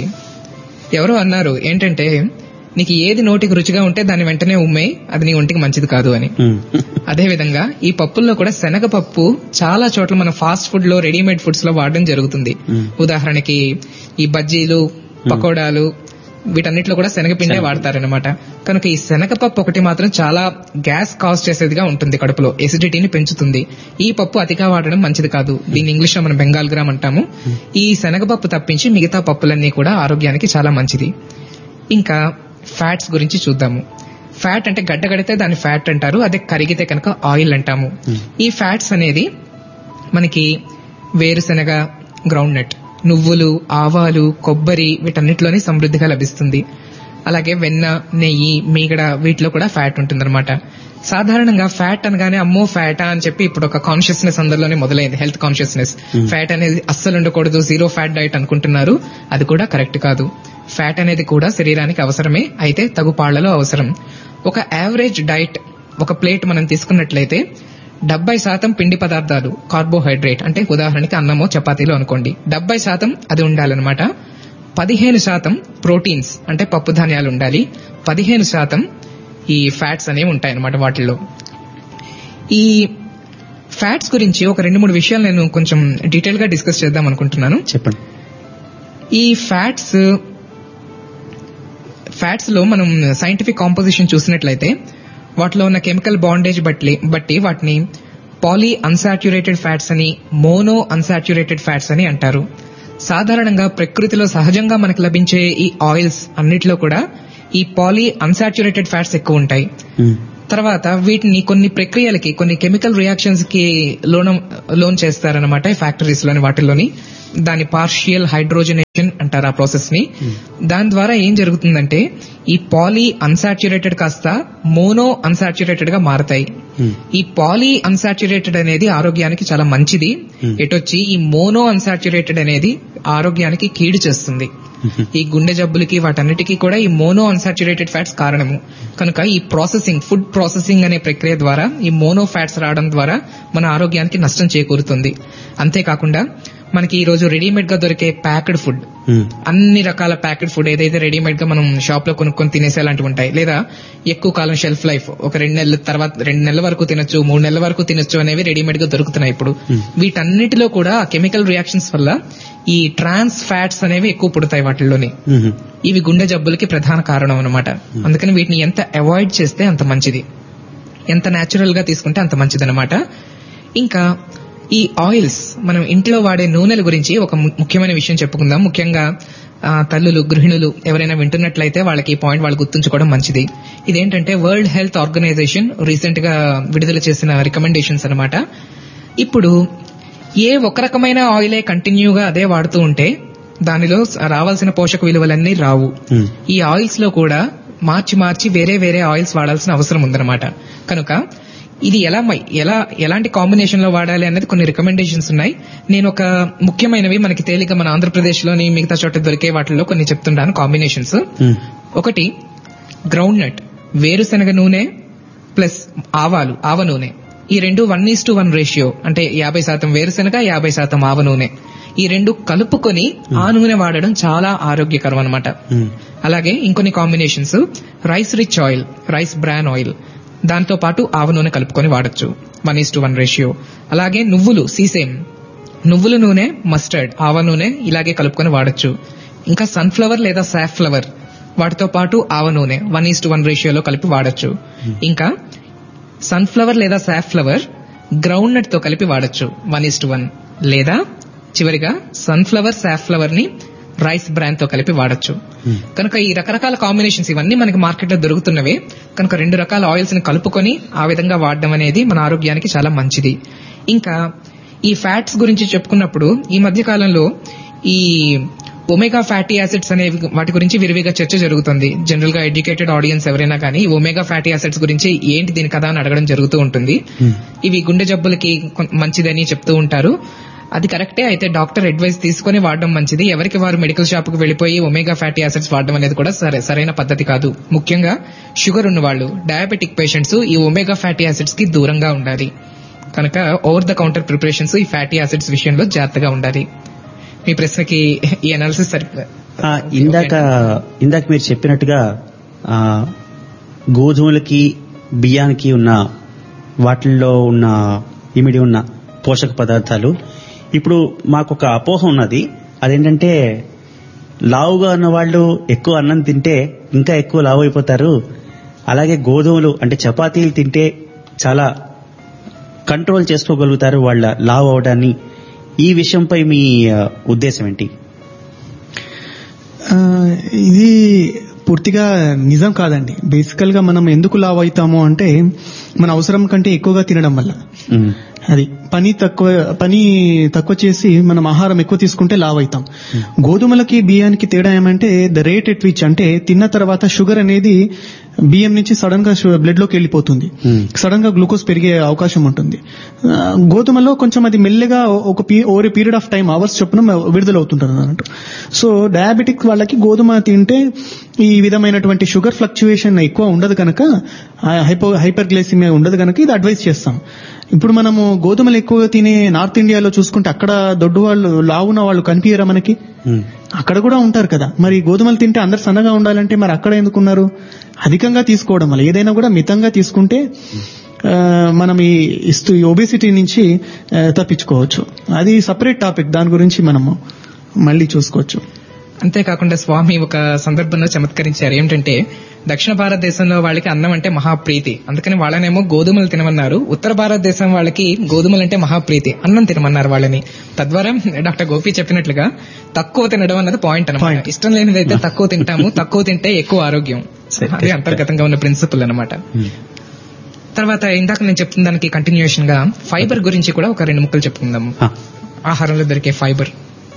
Speaker 3: ఎవరో అన్నారు ఏంటంటే నీకు ఏది నోటికి రుచిగా ఉంటే దాన్ని వెంటనే ఉమ్మే, అది నీ ఒంటికి మంచిది కాదు అని. అదే విధంగా ఈ పప్పుల్లో కూడా శనగపప్పు చాలా చోట్ల మన ఫాస్ట్ ఫుడ్ లో, రెడీమేడ్ ఫుడ్స్ లో వాడడం జరుగుతుంది. ఉదాహరణకి ఈ బజ్జీలు, పకోడాలు, వీటన్నిటిలో కూడా శనగపిండే వాడతారనమాట. కనుక ఈ శనగపప్పు ఒకటి మాత్రం చాలా గ్యాస్ కాజ్ చేసేదిగా ఉంటుంది, కడుపులో ఎసిడిటీని పెంచుతుంది. ఈ పప్పు అతిగా వాడడం మంచిది కాదు. దీన్ని ఇంగ్లీష్ లో మనం బెంగాల్ గ్రామ్ అంటాము. ఈ శనగపప్పు తప్పించి మిగతా పప్పులన్నీ కూడా ఆరోగ్యానికి చాలా మంచిది. ఇంకా ఫ్యాట్స్ గురించి చూద్దాము. ఫ్యాట్ అంటే గడ్డగడితే దాన్ని ఫ్యాట్ అంటారు, అదే కరిగితే కనుక ఆయిల్ అంటాము. ఈ ఫ్యాట్స్ అనేది మనకి వేరుశెనగ, గ్రౌండ్ నట్, నువ్వులు, ఆవాలు, కొబ్బరి వీటన్నిటిలోనే సమృద్ధిగా లభిస్తుంది. అలాగే వెన్న, నెయ్యి, మీగడ వీటిలో కూడా ఫ్యాట్ ఉంటుందన్నమాట. సాధారణంగా ఫ్యాట్ అనగానే అమ్మో ఫ్యాటా అని చెప్పి ఇప్పుడు ఒక కాన్షియస్నెస్ అందరిలోనే మొదలైంది, హెల్త్ కాన్షియస్నెస్. ఫ్యాట్ అనేది అస్సలు ఉండకూడదు, జీరో ఫ్యాట్ డైట్ అనుకుంటున్నారు. అది కూడా కరెక్ట్ కాదు. ఫ్యాట్ అనేది కూడా శరీరానికి అవసరమే, అయితే తగు పాళ్లలో అవసరం. ఒక యావరేజ్ డైట్, ఒక ప్లేట్ మనం తీసుకున్నట్లయితే డెబ్బై శాతం పిండి పదార్థాలు, కార్బోహైడ్రేట్ అంటే ఉదాహరణకి అన్నమో చపాతీలో అనుకోండి, డెబ్బై శాతం అది ఉండాలన్నమాట. పదిహేను శాతం ప్రోటీన్స్ అంటే పప్పు ధాన్యాలు ఉండాలి. పదిహేను శాతం ఈ ఫ్యాట్స్ అనేవి ఉంటాయన్నమాట వాటిల్లో. ఈ ఫ్యాట్స్ గురించి ఒక రెండు మూడు విషయాలు నేను కొంచెం డీటెయిల్ గా డిస్కస్ చేద్దాం అనుకుంటున్నాను.
Speaker 1: చెప్పండి.
Speaker 3: ఈ ఫ్యాట్స్ ఫ్యాట్స్ లో మనం సైంటిఫిక్ కాంపోజిషన్ చూసినట్లయితే వాటిలో ఉన్న కెమికల్ బాండేజ్ బట్టి బట్టి వాటిని పాలీ అన్సాచ్యురేటెడ్ ఫ్యాట్స్ అని, మోనో అన్సాచ్యురేటెడ్ ఫ్యాట్స్ అని అంటారు. సాధారణంగా ప్రకృతిలో సహజంగా మనకు లభించే ఈ ఆయిల్స్ అన్నిటిలో కూడా ఈ పాలీ అన్సాచ్యురేటెడ్ ఫ్యాట్స్ ఎక్కువ ఉంటాయి. తర్వాత వీటిని కొన్ని ప్రక్రియలకి, కొన్ని కెమికల్ రియాక్షన్స్ కి లోన్ లోన్ చేస్తారనమాట ఈ ఫ్యాక్టరీస్ లోని వాటిల్లోని. దాని పార్షియల్ హైడ్రోజనేషన్ అంటారు ఆ ప్రాసెస్ ని. దాని ద్వారా ఏం జరుగుతుందంటే ఈ పాలీ అన్సాచురేటెడ్ కాస్త మోనో అన్సాచురేటెడ్ గా మారతాయి. ఈ పాలీ అన్సాచురేటెడ్ అనేది ఆరోగ్యానికి చాలా మంచిది. ఎటొచ్చి ఈ మోనో అన్సాచురేటెడ్ అనేది ఆరోగ్యానికి కీడు చేస్తుంది. ఈ గుండె జబ్బులకి వాటన్నిటికీ కూడా ఈ మోనో అన్సాచురేటెడ్ ఫ్యాట్స్ కారణము. కనుక ఈ ప్రాసెసింగ్, ఫుడ్ ప్రాసెసింగ్ అనే ప్రక్రియ ద్వారా ఈ మోనో ఫ్యాట్స్ రావడం ద్వారా మన ఆరోగ్యానికి నష్టం చేకూరుతుంది. అంతేకాకుండా మనకి ఈ రోజు రెడీమేడ్ గా దొరికే ప్యాక్డ్ ఫుడ్, అన్ని రకాల ప్యాక్డ్ ఫుడ్ ఏదైతే రెడీమేడ్ గా మనం షాప్ లో కొనుక్కొని తినేసే అలాంటివి ఉంటాయి, లేదా ఎక్కువ కాలం షెల్ఫ్ లైఫ్ ఒక రెండు నెలల తర్వాత రెండు నెలల వరకు తినొచ్చు, మూడు నెలల వరకు తినొచ్చు అనేవి రెడీమేడ్ గా దొరుకుతున్నాయి ఇప్పుడు. వీటన్నిటిలో కూడా కెమికల్ రియాక్షన్స్ వల్ల ఈ ట్రాన్స్ ఫ్యాట్స్ అనేవి ఎక్కువ పుడతాయి వాటిల్లోని. ఇవి గుండె జబ్బులకి ప్రధాన కారణం అనమాట. అందుకని వీటిని ఎంత అవాయిడ్ చేస్తే అంత మంచిది, ఎంత న్యాచురల్ గా తీసుకుంటే అంత మంచిది అనమాట. ఇంకా ఈ ఆయిల్స్, మనం ఇంట్లో వాడే నూనెల గురించి ఒక ముఖ్యమైన విషయం చెప్పుకుందాం. ముఖ్యంగా తల్లులు, గృహిణులు ఎవరైనా వింటున్నట్లయితే వాళ్ళకి ఈ పాయింట్ వాళ్ళు గుర్తుంచుకోవడం మంచిది. ఇదేంటంటే వరల్డ్ హెల్త్ ఆర్గనైజేషన్ రీసెంట్ గా విడుదల చేసిన రికమెండేషన్స్ అనమాట. ఇప్పుడు ఏ ఒక రకమైన ఆయిలే కంటిన్యూగా అదే వాడుతూ ఉంటే దానిలో రావాల్సిన పోషక విలువలన్నీ రావు. ఈ ఆయిల్స్ లో కూడా మార్చి మార్చి వేరే వేరే ఆయిల్స్ వాడాల్సిన అవసరం ఉందన్నమాట. కనుక ఇది ఎలా ఎలా ఎలాంటి కాంబినేషన్ లో వాడాలి అనేది కొన్ని రికమెండేషన్స్ ఉన్నాయి. నేను ఒక ముఖ్యమైనవి మనకి తేలిక మన ఆంధ్రప్రదేశ్ లోని మిగతా చోట దొరికే వాటిల్లో కొన్ని చెప్తుంటాను కాంబినేషన్స్. ఒకటి గ్రౌండ్ నట్, వేరుశనగ నూనె ప్లస్ ఆవాలు, ఆవ నూనె. ఈ రెండు one is to one ratio, అంటే యాభై శాతం వేరుశనగ, యాభై శాతం ఆవ నూనె. ఈ రెండు కలుపుకొని ఆ నూనె వాడడం చాలా ఆరోగ్యకరం అనమాట. అలాగే ఇంకొన్ని combinations, rice rich oil, rice bran oil, దాంతో పాటు ఆవ నూనె కలుపుకొని వాడచ్చు, one is to one ratio. అలాగే నువ్వులు, సీసేమ్ నువ్వుల నూనె, మస్టర్డ్, ఆవ నూనె ఇలాగే కలుపుకొని వాడచ్చు. ఇంకా సన్ఫ్లవర్ లేదా సాఫ్ ఫ్లవర్, వాటితో పాటు ఆవ నూనె వన్ ఈస్ టు వన్ రేషియోలో కలిపి వాడచ్చు. ఇంకా సన్ఫ్లవర్ లేదా సాఫ్ ఫ్లవర్ గ్రౌండ్ నట్ తో కలిపి వాడచ్చు, వన్ ఈస్ టు వన్. లేదా చివరిగా సన్ఫ్లవర్, సాఫ్ ఫ్లవర్ ని రైస్ బ్రాన్ తో కలిపి వాడచ్చు. కనుక ఈ రకరకాల కాంబినేషన్స్ ఇవన్నీ మనకి మార్కెట్ లో దొరుకుతున్నవే. కనుక రెండు రకాల ఆయిల్స్ ని కలుపుకొని ఆ విధంగా వాడడం అనేది మన ఆరోగ్యానికి చాలా మంచిది. ఇంకా ఈ ఫ్యాట్స్ గురించి చెప్పుకున్నప్పుడు ఈ మధ్య కాలంలో ఈ ఒమేగా ఫ్యాటీ యాసిడ్స్ అనేవి వాటి గురించి విరివిగా చర్చ జరుగుతుంది. జనరల్ గా ఎడ్యుకేటెడ్ ఆడియన్స్ ఎవరైనా కానీ ఒమేగా ఫ్యాటీ యాసిడ్స్ గురించి ఏంటి దీని కదా అని అడగడం జరుగుతూ ఉంటుంది. ఇవి గుండె జబ్బులకి మంచిదని చెప్తూ ఉంటారు. అది కరెక్టే. అయితే డాక్టర్ అడ్వైస్ తీసుకుని వాడడం మంచిది. ఎవరికి వారు మెడికల్ షాప్ కు వెళ్లిపోయి ఒమేగా ఫ్యాటీ యాసిడ్స్ వాడడం అనేది కూడా సరే సరైన పద్ధతి కాదు. ముఖ్యంగా షుగర్ ఉన్న వాళ్ళు, డయాబెటిక్ పేషెంట్స్ ఈ ఒమేగా ఫ్యాటీ యాసిడ్స్ కి దూరంగా ఉండాలి. కనుక ఓవర్ ద కౌంటర్ ప్రిపరేషన్స్ ఈ ఫ్యాటీ యాసిడ్స్ విషయంలో జాగ్రత్తగా ఉండాలి. మీ ప్రశ్నకి ఈ అనాలిసిస్
Speaker 1: ఇందాక ఇందాక మీరు చెప్పినట్టుగా గోధుమలకి బియ్యానికి ఉన్న వాటిల్లో ఉన్న ఇమిడి ఉన్న పోషక పదార్థాలు, ఇప్పుడు మాకు ఒక అపోహ ఉన్నది. అదేంటంటే లావుగా ఉన్న వాళ్ళు ఎక్కువ అన్నం తింటే ఇంకా ఎక్కువ లావు అయిపోతారు, అలాగే గోధుమలు అంటే చపాతీలు తింటే చాలా కంట్రోల్ చేసుకోగలుగుతారు వాళ్ళ లావు అవడాన్ని. ఈ విషయంపై మీ ఉద్దేశం ఏంటి?
Speaker 2: ఇది పూర్తిగా నిజం కాదండి. బేసికల్ గా మనం ఎందుకు లావు అవుతాము అంటే మన అవసరం కంటే ఎక్కువగా తినడం వల్ల. అది పని తక్కువ పని తక్కువ చేసి మనం ఆహారం ఎక్కువ తీసుకుంటే లావ్ అవుతాం. గోధుమలకి బియ్యానికి తేడా ఏమంటే ద రేట్ ఎట్ విచ్, అంటే తిన్న తర్వాత షుగర్ అనేది బియ్యం నుంచి సడన్ గా బ్లడ్ లోకి వెళ్ళిపోతుంది, సడన్ గా గ్లూకోజ్ పెరిగే అవకాశం ఉంటుంది. గోధుమలో కొంచెం అది మెల్లగా ఒక over period of time hours చొప్పున విడుదల అవుతుంటుంది అన్నట్టు. సో డయాబెటిక్ వాళ్ళకి గోధుమ తింటే ఈ విధమైనటువంటి షుగర్ ఫ్లక్చుయేషన్ ఎక్కువ ఉండదు కనుక, హైపో హైపర్ గ్లైసిమియా ఉండదు కనుక ఇది అడ్వైస్ చేస్తాం. ఇప్పుడు మనము గోధుమలు ఎక్కువగా తినే నార్త్ ఇండియాలో చూసుకుంటే అక్కడ దొడ్డు వాళ్ళు, లావున్న వాళ్ళు కనిపించరా మనకి? అక్కడ కూడా ఉంటారు కదా. మరి గోధుమలు తింటే అందరు సన్నగా ఉండాలంటే మరి అక్కడ ఎందుకున్నారు? అధికంగా తీసుకోవడం వల్ల. ఏదైనా కూడా మితంగా తీసుకుంటే మనం ఈ ఇస్తూ ఈ ఒబేసిటీ నుంచి తప్పించుకోవచ్చు. అది సపరేట్ టాపిక్, దాని గురించి మనము మళ్ళీ చూసుకోవచ్చు.
Speaker 3: అంతేకాకుండా స్వామి ఒక సందర్భంలో చమత్కరించారు. ఏంటంటే దక్షిణ భారతదేశంలో వాళ్ళకి అన్నం అంటే మహాప్రీతి, అందుకని వాళ్ళనేమో గోధుమలు తినమన్నారు. ఉత్తర భారతదేశం వాళ్ళకి గోధుమలు అంటే మహాప్రీతి, అన్నం తినమన్నారు వాళ్ళని. తద్వారా డాక్టర్ గోపి చెప్పినట్లుగా తక్కువ తినడం అన్నది పాయింట్ అన్నమాట. ఇష్టం లేనిదైతే తక్కువ తింటాము, తక్కువ తింటే ఎక్కువ ఆరోగ్యం. అది అంతర్గతంగా ఉన్న ప్రిన్సిపల్ అన్నమాట. తర్వాత ఇందాక నేను చెప్తున్న దానికి కంటిన్యూషన్ గా ఫైబర్ గురించి కూడా ఒక రెండు ముక్కలు చెప్పుకుందాము. ఆహారంలో దొరికే ఫైబర్.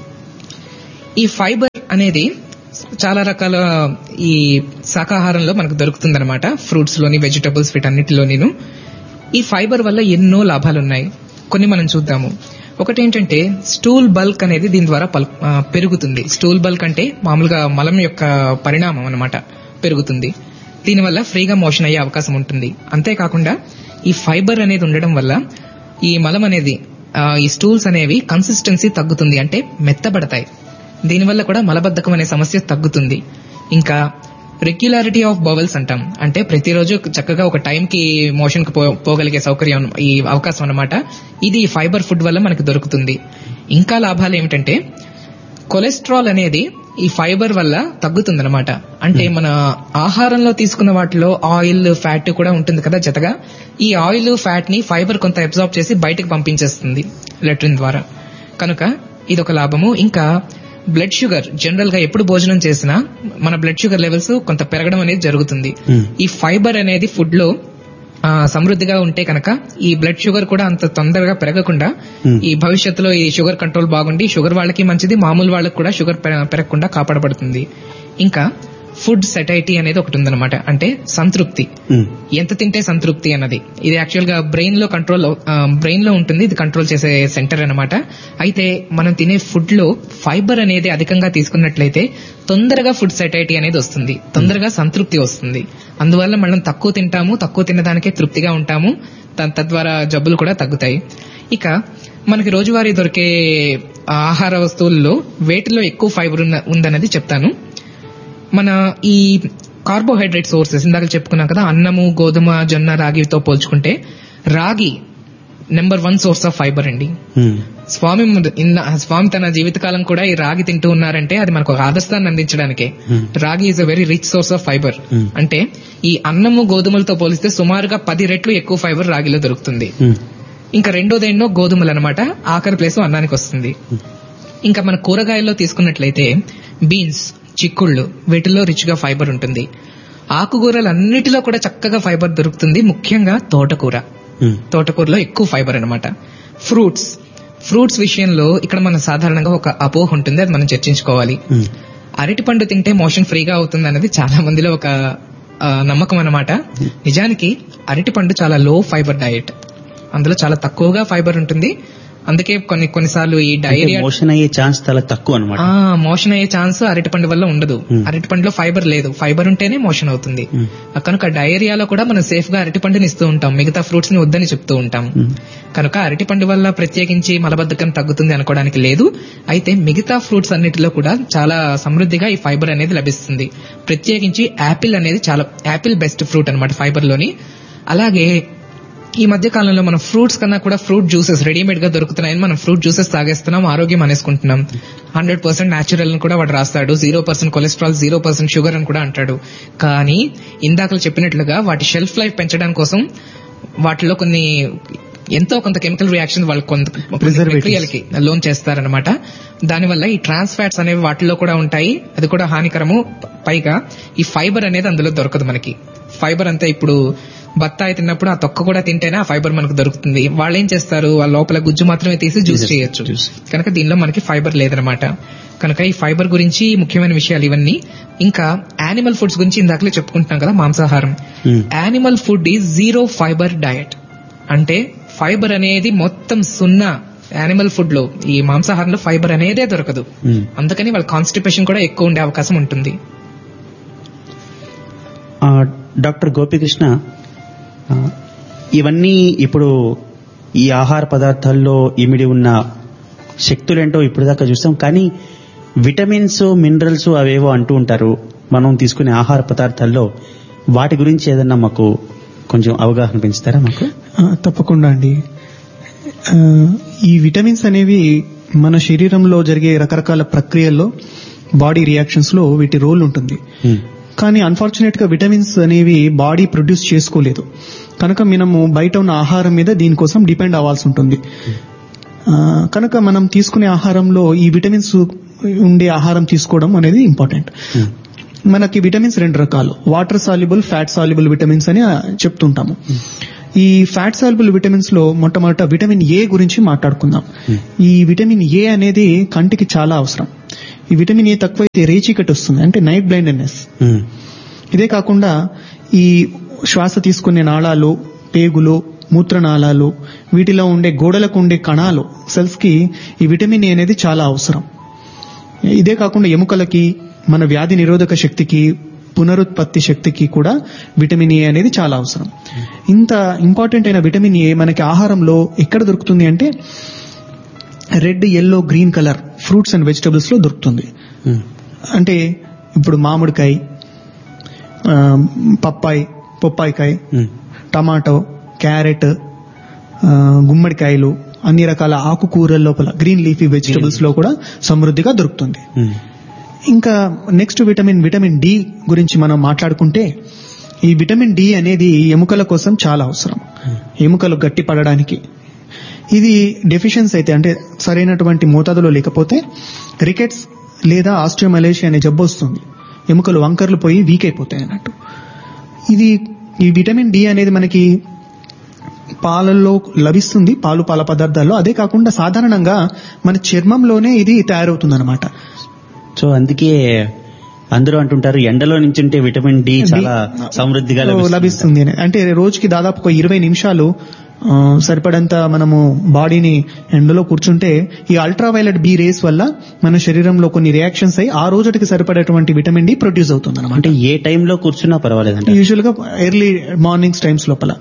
Speaker 3: ఈ ఫైబర్ అనేది చాలా రకాల ఈ శాకాహారంలో మనకు దొరుకుతుందన్నమాట. ఫ్రూట్స్ లోని, వెజిటబుల్స్, వీటన్నిటిలోనూ ఈ ఫైబర్ వల్ల ఎన్నో లాభాలు ఉన్నాయి. కొన్ని మనం చూద్దాము. ఒకటి ఏంటంటే స్టూల్ బల్క్ అనేది దీని ద్వారా పెరుగుతుంది. స్టూల్ బల్క్ అంటే మామూలుగా మలం యొక్క పరిణామం అన్నమాట, పెరుగుతుంది. దీనివల్ల ఫ్రీగా మోషన్ అయ్యే అవకాశం ఉంటుంది. అంతేకాకుండా ఈ ఫైబర్ అనేది ఉండడం వల్ల ఈ మలం అనేది, ఈ స్టూల్స్ అనేవి కన్సిస్టెన్సీ తగ్గుతుంది, అంటే మెత్తబడతాయి. దీనివల్ల కూడా మలబద్ధకం అనే సమస్య తగ్గుతుంది. ఇంకా రెగ్యులారిటీ ఆఫ్ బవెల్స్ అంటాం, అంటే ప్రతిరోజు చక్కగా ఒక టైం కి మోషన్ కి పోగలిగే సౌకర్యం, ఈ అవకాశం అన్నమాట. ఇది ఫైబర్ ఫుడ్ వల్ల మనకు దొరుకుతుంది. ఇంకా లాభాలు ఏమిటంటే కొలెస్ట్రాల్ అనేది ఈ ఫైబర్ వల్ల తగ్గుతుందన్నమాట. అంటే మన ఆహారంలో తీసుకున్న వాటిలో ఆయిల్, ఫ్యాట్ కూడా ఉంటుంది కదా జతగా. ఈ ఆయిల్, ఫ్యాట్ ని ఫైబర్ కొంత అబ్జార్బ్ చేసి బయటకు పంపించేస్తుంది లెట్రిన్ ద్వారా. కనుక ఇదొక లాభము. ఇంకా బ్లడ్ షుగర్, జనరల్ గా ఎప్పుడు భోజనం చేసినా మన బ్లడ్ షుగర్ లెవెల్స్ కొంత పెరగడం అనేది జరుగుతుంది. ఈ ఫైబర్ అనేది ఫుడ్ లో సమృద్ధిగా ఉంటే కనుక ఈ బ్లడ్ షుగర్ కూడా అంత తొందరగా పెరగకుండా, ఈ భవిష్యత్తులో ఈ షుగర్ కంట్రోల్ బాగుండి షుగర్ వాళ్ళకి మంచిది, మామూలు వాళ్ళకి కూడా షుగర్ పెరగకుండా కాపాడబడుతుంది. ఇంకా ఫుడ్ సెటైటీ అనేది ఒకటి ఉందన్నమాట, అంటే సంతృప్తి. ఎంత తింటే సంతృప్తి అన్నది ఇది యాక్చువల్ గా బ్రెయిన్ లో కంట్రోల్ బ్రెయిన్ లో ఉంటుంది. ఇది కంట్రోల్ చేసే సెంటర్ అన్నమాట. అయితే మనం తినే ఫుడ్ లో ఫైబర్ అనేది అధికంగా తీసుకున్నట్లయితే తొందరగా ఫుడ్ సెటైటీ అనేది వస్తుంది, తొందరగా సంతృప్తి వస్తుంది. అందువల్ల మనం తక్కువ తింటాము, తక్కువ తినడానికే తృప్తిగా ఉంటాము, తద్వారా జబ్బులు కూడా తగ్గుతాయి. ఇక మనకి రోజువారీ దొరికే ఆహార వస్తువుల్లో వేటిలో ఎక్కువ ఫైబర్ ఉందన్నది చెప్తాను. మన ఈ కార్బోహైడ్రేట్ సోర్సెస్ ఇందాక చెప్పుకున్నాం కదా, అన్నము, గోధుమ, జొన్న, రాగితో పోల్చుకుంటే రాగి number one source of fibre అండి. స్వామి స్వామి తన జీవితకాలం కూడా ఈ రాగి తింటూ ఉన్నారంటే అది మనకు ఒక ఆదర్శాన్ని అందించడానికే. రాగి is a very rich source of fibre. అంటే ఈ అన్నము, గోధుమలతో పోలిస్తే సుమారుగా పది రెట్లు ఎక్కువ ఫైబర్ రాగిలో దొరుకుతుంది. ఇంకా రెండోదేన్నో గోధుమలు అనమాట, ఆఖరి ప్లేస్ అన్నానికి వస్తుంది. ఇంకా మన కూరగాయల్లో తీసుకున్నట్లయితే బీన్స్, చిక్కుళ్ళు, వీటిల్లో రిచ్ గా ఫైబర్ ఉంటుంది. ఆకుకూరలన్నిటిలో కూడా చక్కగా ఫైబర్ దొరుకుతుంది, ముఖ్యంగా తోటకూర. తోటకూరలో ఎక్కువ ఫైబర్ అన్నమాట. ఫ్రూట్స్ ఫ్రూట్స్ విషయంలో ఇక్కడ మనం సాధారణంగా ఒక అపోహ ఉంటుంది, అది మనం చర్చించుకోవాలి. అరటి పండు తింటే మోషన్ ఫ్రీగా అవుతుంది అన్నది చాలా మందిలో ఒక నమ్మకం అన్నమాట. నిజానికి అరటి పండు చాలా లో ఫైబర్ డయట్, అందులో చాలా తక్కువగా ఫైబర్ ఉంటుంది. అందుకే కొన్ని కొన్నిసార్లు ఈ డైరియా,
Speaker 1: మోషన్ అయ్యే ఛాన్స్ చాలా తక్కువ అన్నమాట.
Speaker 3: మోషన్ అయ్యే ఛాన్స్ అరటిపండు వల్ల ఉండదు. అరటిపండులో ఫైబర్ లేదు, ఫైబర్ ఉంటేనే మోషన్ అవుతుంది. కనుక డయేరియాలో కూడా మనం సేఫ్ గా అరటిపండుని ఇస్తూ ఉంటాం, మిగతా ఫ్రూట్స్ ని వద్దని చెప్తూ ఉంటాం. కనుక అరటిపండు వల్ల ప్రత్యేకించి మలబద్ధకం తగ్గుతుంది అనుకోవడానికి లేదు. అయితే మిగతా ఫ్రూట్స్ అన్నిటిలో కూడా చాలా సమృద్ధిగా ఈ ఫైబర్ అనేది లభిస్తుంది. ప్రత్యేకించి యాపిల్ అనేది చాలా, యాపిల్ బెస్ట్ ఫ్రూట్ అనమాట ఫైబర్ లోని. అలాగే ఈ మధ్య కాలంలో మనం ఫ్రూట్స్ కన్నా కూడా ఫ్రూట్ జ్యూసెస్ రెడీమేడ్ గా దొరుకుతున్నాయని మనం ఫ్రూట్ జ్యూసెస్ తాగేస్తున్నాం, ఆరోగ్యం అనేసుకుంటున్నాం. హండ్రెడ్ పర్సెంట్ న్యాచురల్ అని కూడా వాడు రాస్తాడు, zero percent cholesterol, zero percent sugar అని కూడా అంటాడు. కానీ ఇందాక చెప్పినట్లుగా వాటి షెల్ఫ్ లైఫ్ పెంచడం కోసం వాటిలో కొన్ని ఎంతో కొంత కెమికల్ రియాక్షన్ వాళ్ళు కొంత ప్రక్రియలకి లోన్ చేస్తారనమాట. దానివల్ల ఈ ట్రాన్స్ ఫ్యాట్స్ అనేవి వాటిలో కూడా ఉంటాయి, అది కూడా హానికరము. పైగా ఈ ఫైబర్ అనేది అందులో దొరకదు మనకి. ఫైబర్ అంతా ఇప్పుడు బత్తాయి తిన్నప్పుడు ఆ తొక్క కూడా తింటేనే ఆ ఫైబర్ మనకు దొరుకుతుంది. వాళ్ళు ఏం చేస్తారు, ఆ లోపల గుజ్జు మాత్రమే తీసి జ్యూస్ చేయొచ్చు. కనుక దీనిలో మనకి ఫైబర్ లేదనమాట. కనుక ఈ ఫైబర్ గురించి ముఖ్యమైన విషయాలు ఇవన్నీ. ఇంకా యానిమల్ ఫుడ్స్ గురించి ఇందాకలే చెప్పుకుంటున్నాం కదా, మాంసాహారం. Animal food is zero fibre diet, అంటే ఫైబర్ అనేది మొత్తం సున్నా. యానిమల్ ఫుడ్ లో, ఈ మాంసాహారంలో ఫైబర్ అనేదే దొరకదు. అందుకని వాళ్ళ కాన్స్టిపేషన్ కూడా ఎక్కువ ఉండే అవకాశం ఉంటుంది.
Speaker 1: డాక్టర్ గోపికృష్ణ, ఇవన్నీ ఇప్పుడు ఈ ఆహార పదార్థాల్లో ఇమిడి ఉన్న శక్తులేంటో ఇప్పుడు దాకా చూస్తాం. కానీ విటమిన్స్, మినరల్స్ అవేవో అంటూ ఉంటారు మనం తీసుకునే ఆహార పదార్థాల్లో. వాటి గురించి ఏదన్నా మాకు కొంచెం అవగాహన పెంచుతారా మాకు?
Speaker 2: తప్పకుండా అండి. ఈ విటమిన్స్ అనేవి మన శరీరంలో జరిగే రకరకాల ప్రక్రియల్లో, బాడీ రియాక్షన్స్ లో వీటి రోల్ ఉంటుంది. కానీ అన్ఫార్చునేట్ గా విటమిన్స్ అనేవి బాడీ ప్రొడ్యూస్ చేసుకోలేదు. కనుక మనము బయట ఉన్న ఆహారం మీద దీనికోసం డిపెండ్ అవ్వాల్సి ఉంటుంది. కనుక మనం తీసుకునే ఆహారంలో ఈ విటమిన్స్ ఉండే ఆహారం తీసుకోవడం అనేది ఇంపార్టెంట్. మనకి విటమిన్స్ రెండు రకాలు, water soluble, fat soluble vitamins అని చెప్తుంటాము. ఈ ఫ్యాట్ సాల్యుబుల్ విటమిన్స్ లో మొట్టమొదట విటమిన్ ఏ గురించి మాట్లాడుకుందాం. ఈ విటమిన్ ఏ అనేది కంటికి చాలా అవసరం. ఈ విటమిన్ ఏ తక్కువైతే రేచీకటి వస్తుంది, అంటే నైట్ బ్లైండ్నెస్. ఇదే కాకుండా ఈ శ్వాస తీసుకునే నాళాలు, పేగులు, మూత్రనాళాలు, వీటిలో ఉండే గోడలకు ఉండే కణాలు, సెల్స్ కి ఈ విటమిన్ ఏ అనేది చాలా అవసరం. ఇదే కాకుండా ఎముకలకి, మన వ్యాధి నిరోధక శక్తికి, పునరుత్పత్తి శక్తికి కూడా విటమిన్ ఏ అనేది చాలా అవసరం. ఇంత ఇంపార్టెంట్ అయిన విటమిన్ ఏ మనకి ఆహారంలో ఎక్కడ దొరుకుతుంది అంటే red, yellow, green colour fruits and vegetables లో దొరుకుతుంది. అంటే ఇప్పుడు మామిడికాయ, పప్పాయి, పొప్పాయికాయ, టమాటో, క్యారెట్, గుమ్మడికాయలు, అన్ని రకాల ఆకుకూరల లోపల గ్రీన్ లీఫీ వెజిటబుల్స్ లో కూడా సమృద్ధిగా దొరుకుతుంది. ఇంకా నెక్స్ట్ విటమిన్ విటమిన్ డి గురించి మనం మాట్లాడుకుంటే, ఈ విటమిన్ డి అనేది ఎముకల కోసం చాలా అవసరం, ఎముకలు గట్టి పడడానికి. ఇది డెఫిషియన్సీ అయితే, అంటే సరైనటువంటి మోతాదులో లేకపోతే రికెట్స్ లేదా ఆస్ట్రియోమలేషియా అనే జబ్బు వస్తుంది. ఎముకలు వంకర్లు పోయి వీక్ అయిపోతాయి అన్నట్టు. ఇది ఈ విటమిన్ డి అనేది మనకి పాలల్లో లభిస్తుంది, పాలు పాల పదార్థాల్లో. అదే కాకుండా సాధారణంగా మన చర్మంలోనే ఇది తయారవుతుంది అనమాట.
Speaker 1: సో అందుకే అందరూ అంటుంటారు ఎండలో నించుంటే విటమిన్ డి చాలా సమృద్ధిగా
Speaker 2: లభిస్తుంది అని. అంటే రోజుకి దాదాపు ఒక ఇరవై నిమిషాలు సరిపడంత మనము బాడీని ఎండలో కూర్చుంటే ఈ అల్ట్రావైలెట్ బి రేస్ వల్ల మన శరీరంలో కొన్ని రియాక్షన్స్ అయ్యి ఆ రోజుకి సరిపడేటువంటి విటమిన్ డి ప్రొడ్యూస్ అవుతుంది అనమాట.
Speaker 1: అంటే ఏ టైంలో కూర్చున్నా పర్వాలేదు,
Speaker 2: యూజువల్ గా ఎర్లీ మార్నింగ్స్ టైమ్స్ లోపల.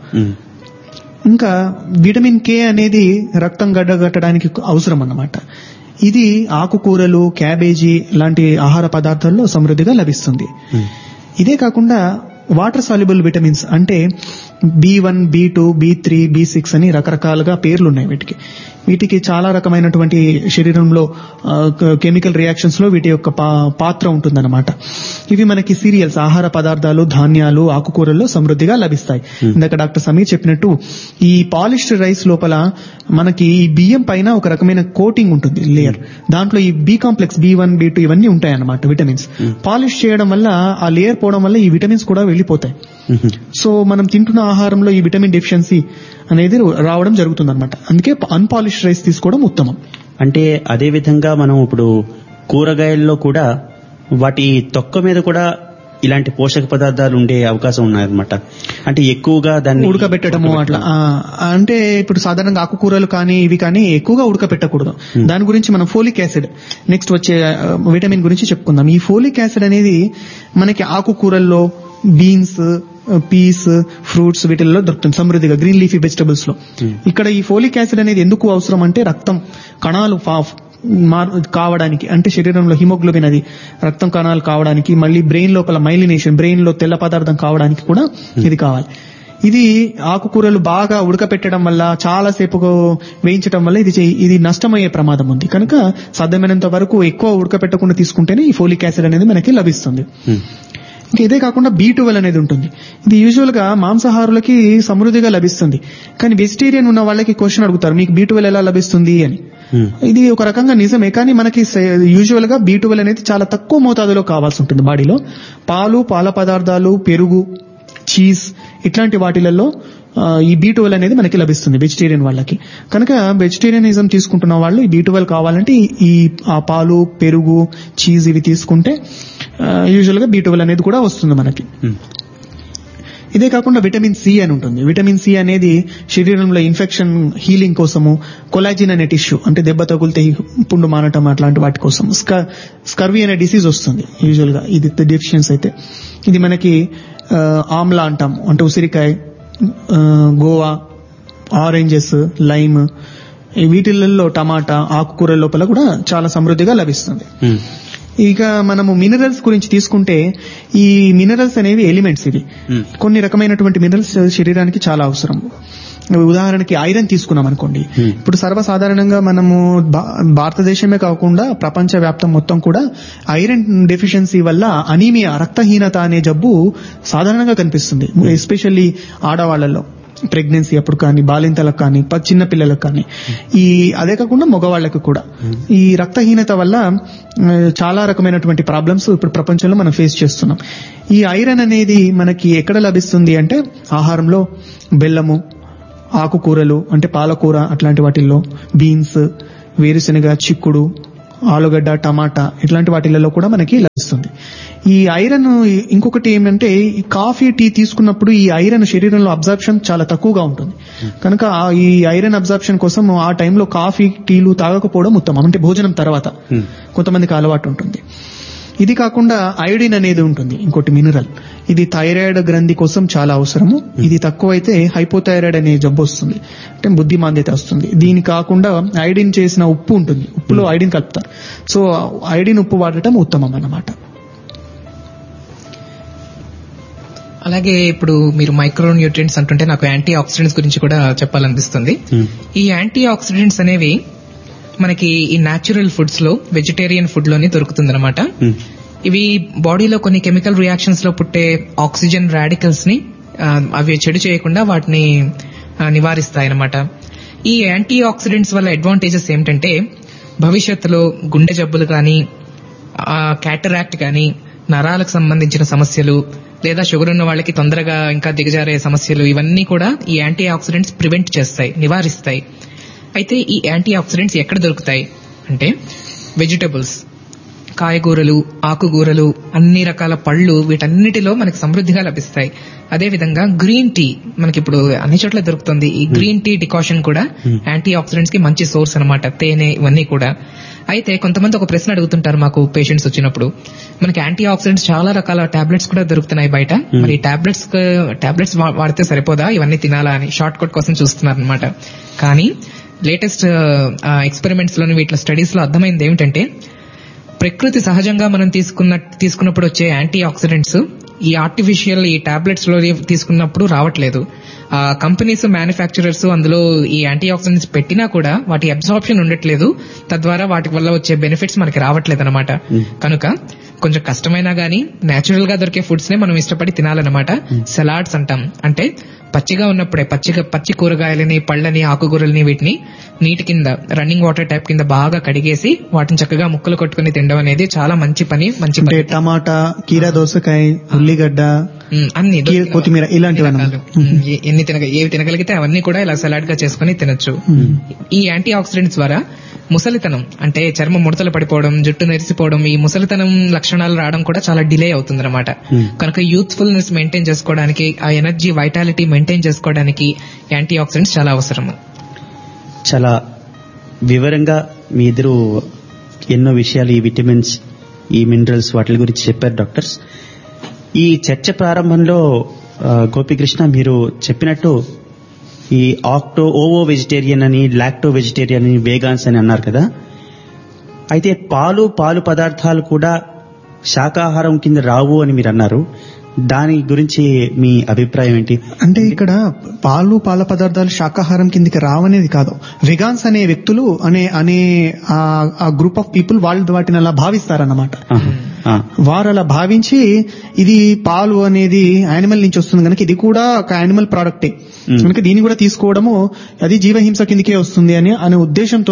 Speaker 2: ఇంకా విటమిన్ కే అనేది రక్తం గడ్డగట్టడానికి అవసరం అన్నమాట. ఇది ఆకుకూరలు, క్యాబేజీ లాంటి ఆహార పదార్థాల్లో సమృద్ధిగా లభిస్తుంది. ఇదే కాకుండా వాటర్ సాల్యుబుల్ విటమిన్స్ అంటే B one, B two, B three, B six అని రకరకాలుగా పేర్లు ఉన్నాయి వీటికి. వీటికి చాలా రకమైనటువంటి శరీరంలో కెమికల్ రియాక్షన్స్ లో వీటి యొక్క పాత్ర ఉంటుందన్నమాట. ఇవి మనకి సీరియల్స్, ఆహార పదార్థాలు, ధాన్యాలు, ఆకుకూరల్లో సమృద్ధిగా లభిస్తాయి. ఇందాక డాక్టర్ సమీర్ చెప్పినట్టు ఈ పాలిష్డ్ రైస్ లోపల మనకి ఈ బియ్యం పైన ఒక రకమైన కోటింగ్ ఉంటుంది, లేయర్. దాంట్లో ఈ B complex, B one, B two ఇవన్నీ ఉంటాయి అన్నమాట విటమిన్స్. పాలిష్ చేయడం వల్ల ఆ లేయర్ పోవడం వల్ల ఈ విటమిన్స్ కూడా వెళ్లిపోతాయి. సో మనం తింటున్న ఆహారంలో ఈ విటమిన్ డెఫిషియన్సీ అనేది రావడం జరుగుతుంది అనమాట. అందుకే అన్పాలిష్డ్ రైస్ తీసుకోవడం ఉత్తమం.
Speaker 1: అంటే అదే విధంగా మనం ఇప్పుడు కూరగాయల్లో కూడా వాటి తొక్క మీద కూడా ఇలాంటి పోషక పదార్థాలు ఉండే అవకాశం ఉన్నాయన్నమాట. అంటే ఎక్కువగా దాన్ని
Speaker 2: ఉడకబెట్టడము అట్లా. అంటే ఇప్పుడు సాధారణంగా ఆకుకూరలు కానీ ఇవి కానీ ఎక్కువగా ఉడకబెట్టకూడదు. దాని గురించి మనం ఫోలిక్ యాసిడ్ నెక్స్ట్ వచ్చే విటమిన్ గురించి చెప్పుకుందాం. ఈ ఫోలిక్ యాసిడ్ అనేది మనకి ఆకుకూరల్లో, బీన్స్, పీస్, ఫ్రూట్స్ వీటిల్లో దొరుకుతుంది సమృద్ధిగా, గ్రీన్ లీఫీ వెజిటబుల్స్ లో. ఇక్కడ ఈ ఫోలిక్ యాసిడ్ అనేది ఎందుకు అవసరం అంటే రక్తం కణాలు కావడానికి, అంటే శరీరంలో హిమోగ్లోబిన్ అది రక్తం కణాలు కావడానికి, మళ్ళీ బ్రెయిన్ లోపల మైలినేషన్, బ్రెయిన్ లో తెల్ల పదార్థం కావడానికి కూడా ఇది కావాలి. ఇది ఆకుకూరలు బాగా ఉడకపెట్టడం వల్ల, చాలా సేపు వేయించడం వల్ల ఇది ఇది నష్టమయ్యే ప్రమాదం ఉంది. కనుక సాధ్యమైనంత వరకు ఎక్కువ ఉడకపెట్టకుండా తీసుకుంటేనే ఈ ఫోలిక్ యాసిడ్ అనేది మనకి లభిస్తుంది. ఇంకా ఇదే కాకుండా బీ ట్వెల్వ్ అనేది ఉంటుంది. ఇది యూజువల్ గా మాంసాహారులకి సమృద్ధిగా లభిస్తుంది. కానీ వెజిటేరియన్ ఉన్న వాళ్ళకి క్వశ్చన్ అడుగుతారు, మీకు బీ ట్వెల్వ్ ఎలా లభిస్తుంది అని. ఇది ఒక రకంగా నిజమే, కానీ మనకి యూజువల్ గా బీ ట్వెల్వ్ అనేది చాలా తక్కువ మోతాదులో కావాల్సి ఉంటుంది బాడీలో. పాలు, పాల పదార్థాలు, పెరుగు, చీజ్ ఇట్లాంటి వాటిలలో ఈ బీ ట్వెల్వ్ అనేది మనకి లభిస్తుంది వెజిటేరియన్ వాళ్ళకి. కనుక వెజిటేరియనిజం తీసుకుంటున్న వాళ్ళు ఈ బీ ట్వెల్వ్ కావాలంటే ఈ ఆ పాలు, పెరుగు, చీజ్ ఇవి తీసుకుంటే యూజువల్ గా బీ ట్వెల్వ్ అనేది కూడా వస్తుంది మనకి. ఇదే కాకుండా విటమిన్ సి అని ఉంటుంది. విటమిన్ సి అనేది శరీరంలో ఇన్ఫెక్షన్ హీలింగ్ కోసము, కొలాజిన్ అనే టిష్యూ అంటే దెబ్బ తగులితే పుండు మానటం అట్లాంటి వాటి కోసం, స్కర్వీ అనే డిసీజ్ వస్తుంది యూజువల్ గా ఇది డెఫిషియన్సీ అయితే. ఇది మనకి ఆమ్లా అంటాం, అంటే ఉసిరికాయ, గోవా, ఆరెంజెస్, లైమ్ వీటిల్లో, టమాటా, ఆకుకూరల లోపల కూడా చాలా సమృద్ధిగా లభిస్తుంది. ఇక మనము మినరల్స్ గురించి తీసుకుంటే ఈ మినరల్స్ అనేవి ఎలిమెంట్స్. ఇవి కొన్ని రకమైనటువంటి మినరల్స్ శరీరానికి చాలా అవసరం. ఉదాహరణకి ఐరన్ తీసుకున్నాం అనుకోండి. ఇప్పుడు సర్వసాధారణంగా మనము భారతదేశమే కాకుండా ప్రపంచ వ్యాప్తం మొత్తం కూడా ఐరన్ డెఫిషియన్సీ వల్ల అనీమియా, రక్తహీనత అనే జబ్బు సాధారణంగా కనిపిస్తుంది, ఎస్పెషల్లీ ఆడవాళ్లలో. ప్రెగ్నెన్సీ అప్పుడు కానీ, బాలింతలకు కానీ, చిన్న పిల్లలకు కానీ. ఈ అదే కాకుండా మగవాళ్లకు కూడా ఈ రక్తహీనత వల్ల చాలా రకమైనటువంటి ప్రాబ్లమ్స్ ఇప్పుడు ప్రపంచంలో మనం ఫేస్ చేస్తున్నాం. ఈ ఐరన్ అనేది మనకి ఎక్కడ లభిస్తుంది అంటే ఆహారంలో బెల్లము, ఆకుకూరలు అంటే పాలకూర అట్లాంటి వాటిల్లో, బీన్స్, వేరుశెనగ, చిక్కుడు, ఆలుగడ్డ, టమాటా ఇట్లాంటి వాటిలలో కూడా మనకి లభిస్తుంది. ఈ ఐరన్ ఇంకొకటి ఏమంటే ఈ కాఫీ, టీ తీసుకున్నప్పుడు ఈ ఐరన్ శరీరంలో అబ్జార్ప్షన్ చాలా తక్కువగా ఉంటుంది. కనుక ఈ ఐరన్ అబ్జార్ప్షన్ కోసం ఆ టైంలో కాఫీ, టీలు తాగకపోవడం ఉత్తమం. అంటే భోజనం తర్వాత కొంతమందికి అలవాటు ఉంటుంది. ఇది కాకుండా అయోడిన్ అనేది ఉంటుంది, ఇంకోటి మినరల్. ఇది థైరాయిడ్ గ్రంథి కోసం చాలా అవసరము. ఇది తక్కువైతే హైపోథైరాయిడ్ అనే జబ్బు వస్తుంది, అంటే బుద్ధిమాంద్యత వస్తుంది. దీని కాకుండా అయోడిన్ చేసిన ఉప్పు ఉంటుంది, ఉప్పులో అయోడిన్ కలుపుతారు. సో అయోడిన్ ఉప్పు వాడటం ఉత్తమం అన్నమాట.
Speaker 3: అలాగే ఇప్పుడు మీరు మైక్రో న్యూట్రియంట్స్ అంటుంటే నాకు యాంటీ ఆక్సిడెంట్స్ గురించి కూడా చెప్పాలనిపిస్తుంది. ఈ యాంటీ ఆక్సిడెంట్స్ అనేవి మనకి ఈ న్యాచురల్ ఫుడ్స్ లో, వెజిటేరియన్ ఫుడ్ లోనే దొరుకుతుందన్నమాట. ఇవి బాడీలో కొన్ని కెమికల్ రియాక్షన్స్ లో పుట్టే ఆక్సిజన్ రాడికల్స్ ని అవి చెడు చేయకుండా వాటిని నివారిస్తాయి అన్నమాట. ఈ యాంటీ ఆక్సిడెంట్స్ వల్ల అడ్వాంటేజెస్ ఏమిటంటే భవిష్యత్తులో గుండె జబ్బులు కానీ, క్యాటరాక్ట్ కానీ, నరాలకు సంబంధించిన సమస్యలు, లేదా షుగర్ ఉన్న వాళ్ళకి తొందరగా ఇంకా దిగజారే సమస్యలు, ఇవన్నీ కూడా ఈ యాంటీ ఆక్సిడెంట్స్ ప్రివెంట్ చేస్తాయి, నివారిస్తాయి. అయితే ఈ యాంటీ ఆక్సిడెంట్స్ ఎక్కడ దొరుకుతాయి అంటే వెజిటబుల్స్, కాయగూరలు, ఆకుకూరలు, అన్ని రకాల పళ్ళు, వీటన్నిటిలో మనకి సమృద్ధిగా లభిస్తాయి. అదేవిధంగా గ్రీన్ టీ మనకి ఇప్పుడు అన్ని చోట్ల దొరుకుతుంది. ఈ గ్రీన్ టీ డికాషన్ కూడా యాంటీ ఆక్సిడెంట్స్ కి మంచి సోర్స్ అనమాట, తేనె ఇవన్నీ కూడా. అయితే కొంతమంది ఒక ప్రశ్న అడుగుతుంటారు మాకు పేషెంట్స్ వచ్చినప్పుడు, మనకి యాంటీ ఆక్సిడెంట్స్ చాలా రకాల టాబ్లెట్స్ కూడా దొరుకుతున్నాయి బయట, మరి టాబ్లెట్స్ టాబ్లెట్స్ వాడితే సరిపోదా, ఇవన్నీ తినాలా అని షార్ట్ కట్ కోసం చూస్తున్నారు అనమాట. కానీ లేటెస్ట్ ఎక్స్పెరిమెంట్స్ లోని వీటి స్టడీస్ లో అర్థమైంది ఏమిటంటే ప్రకృతి సహజంగా మనం తీసుకున్న తీసుకున్నప్పుడు వచ్చే యాంటీ ఆక్సిడెంట్స్ ఈ ఆర్టిఫిషియల్ ఈ టాబ్లెట్స్ లో తీసుకున్నప్పుడు రావట్లేదు. ఆ కంపెనీస్, మ్యానుఫ్యాక్చరర్స్ అందులో ఈ యాంటీ ఆక్సిడెంట్స్ పెట్టినా కూడా వాటి అబ్సార్ప్షన్ ఉండట్లేదు, తద్వారా వాటి వల్ల వచ్చే బెనిఫిట్స్ మనకి రావట్లేదు అనమాట. కనుక కొంచెం కష్టమైనా గానీ నేచురల్ గా దొరికే ఫుడ్స్ నే మనం ఇష్టపడి తినాలన్నమాట. సలాడ్స్ అంటాం, అంటే పచ్చిగా ఉన్నప్పుడే పచ్చిగా పచ్చి కూరగాయలని, పళ్ళని, ఆకుకూరలని వీటిని నీటి కింద రన్నింగ్ వాటర్ టైప్ కింద బాగా కడిగేసి వాటిని చక్కగా ముక్కలు కొట్టుకుని తినడం అనేది చాలా మంచి పని. మంచి పని.
Speaker 2: టమాటా, కీరా దోసకాయ, ఉల్లిగడ్డ,
Speaker 3: అన్ని
Speaker 2: కొత్తిమీర ఇలాంటివి
Speaker 3: ఎన్ని తినగ ఏవి తినగలిగితే అవన్నీ కూడా ఇలా సలాడ్ గా చేసుకుని తినొచ్చు. ఈ యాంటీ ఆక్సిడెంట్స్ ద్వారా ముసలితనం అంటే చర్మం ముడతలు పడిపోవడం, జుట్టు నెరిసిపోవడం, ఈ ముసలితనం లక్షణాలు రావడం కూడా చాలా డిలే అవుతుంది అనమాట. కనుక యూత్ఫుల్నెస్ మెయింటైన్ చేసుకోవడానికి, ఆ ఎనర్జీ, వైటాలిటీ మెయింటైన్ చేసుకోవడానికి యాంటీ ఆక్సిడెంట్స్ చాలా అవసరము.
Speaker 1: చాలా వివరంగా మీ ఇద్దరు ఎన్నో విషయాలు, ఈ విటమిన్స్, ఈ మినరల్స్, వాటి గురించి చెప్పారు డాక్టర్స్. ఈ చర్చ ప్రారంభంలో గోపికృష్ణ మీరు చెప్పినట్టు ఈ ఆక్టో ఓవో వెజిటేరియన్ అని, లాక్టో వెజిటేరియన్ అని, వేగాన్స్ అని అన్నారు కదా. అయితే పాలు పాలు పదార్థాలు కూడా శాకాహారం కింద రావు అని మీరు అన్నారు. దాని గురించి మీ అభిప్రాయం ఏంటి?
Speaker 2: అంటే ఇక్కడ పాలు, పాల పదార్థాలు శాకాహారం కిందకి రావనేది కాదు. వెగాన్స్ అనే వ్యక్తులు అనే అనే ఆ గ్రూప్ ఆఫ్ పీపుల్ వాళ్ళు వాటిని అలా భావిస్తారన్నమాట. వారు అలా భావించి ఇది పాలు అనేది యానిమల్ నుంచి వస్తుంది కనుక ఇది కూడా ఒక యానిమల్ ప్రోడక్టే కనుక దీన్ని కూడా తీసుకోవడము అది జీవహింస కిందకే వస్తుంది అని అనే ఉద్దేశంతో,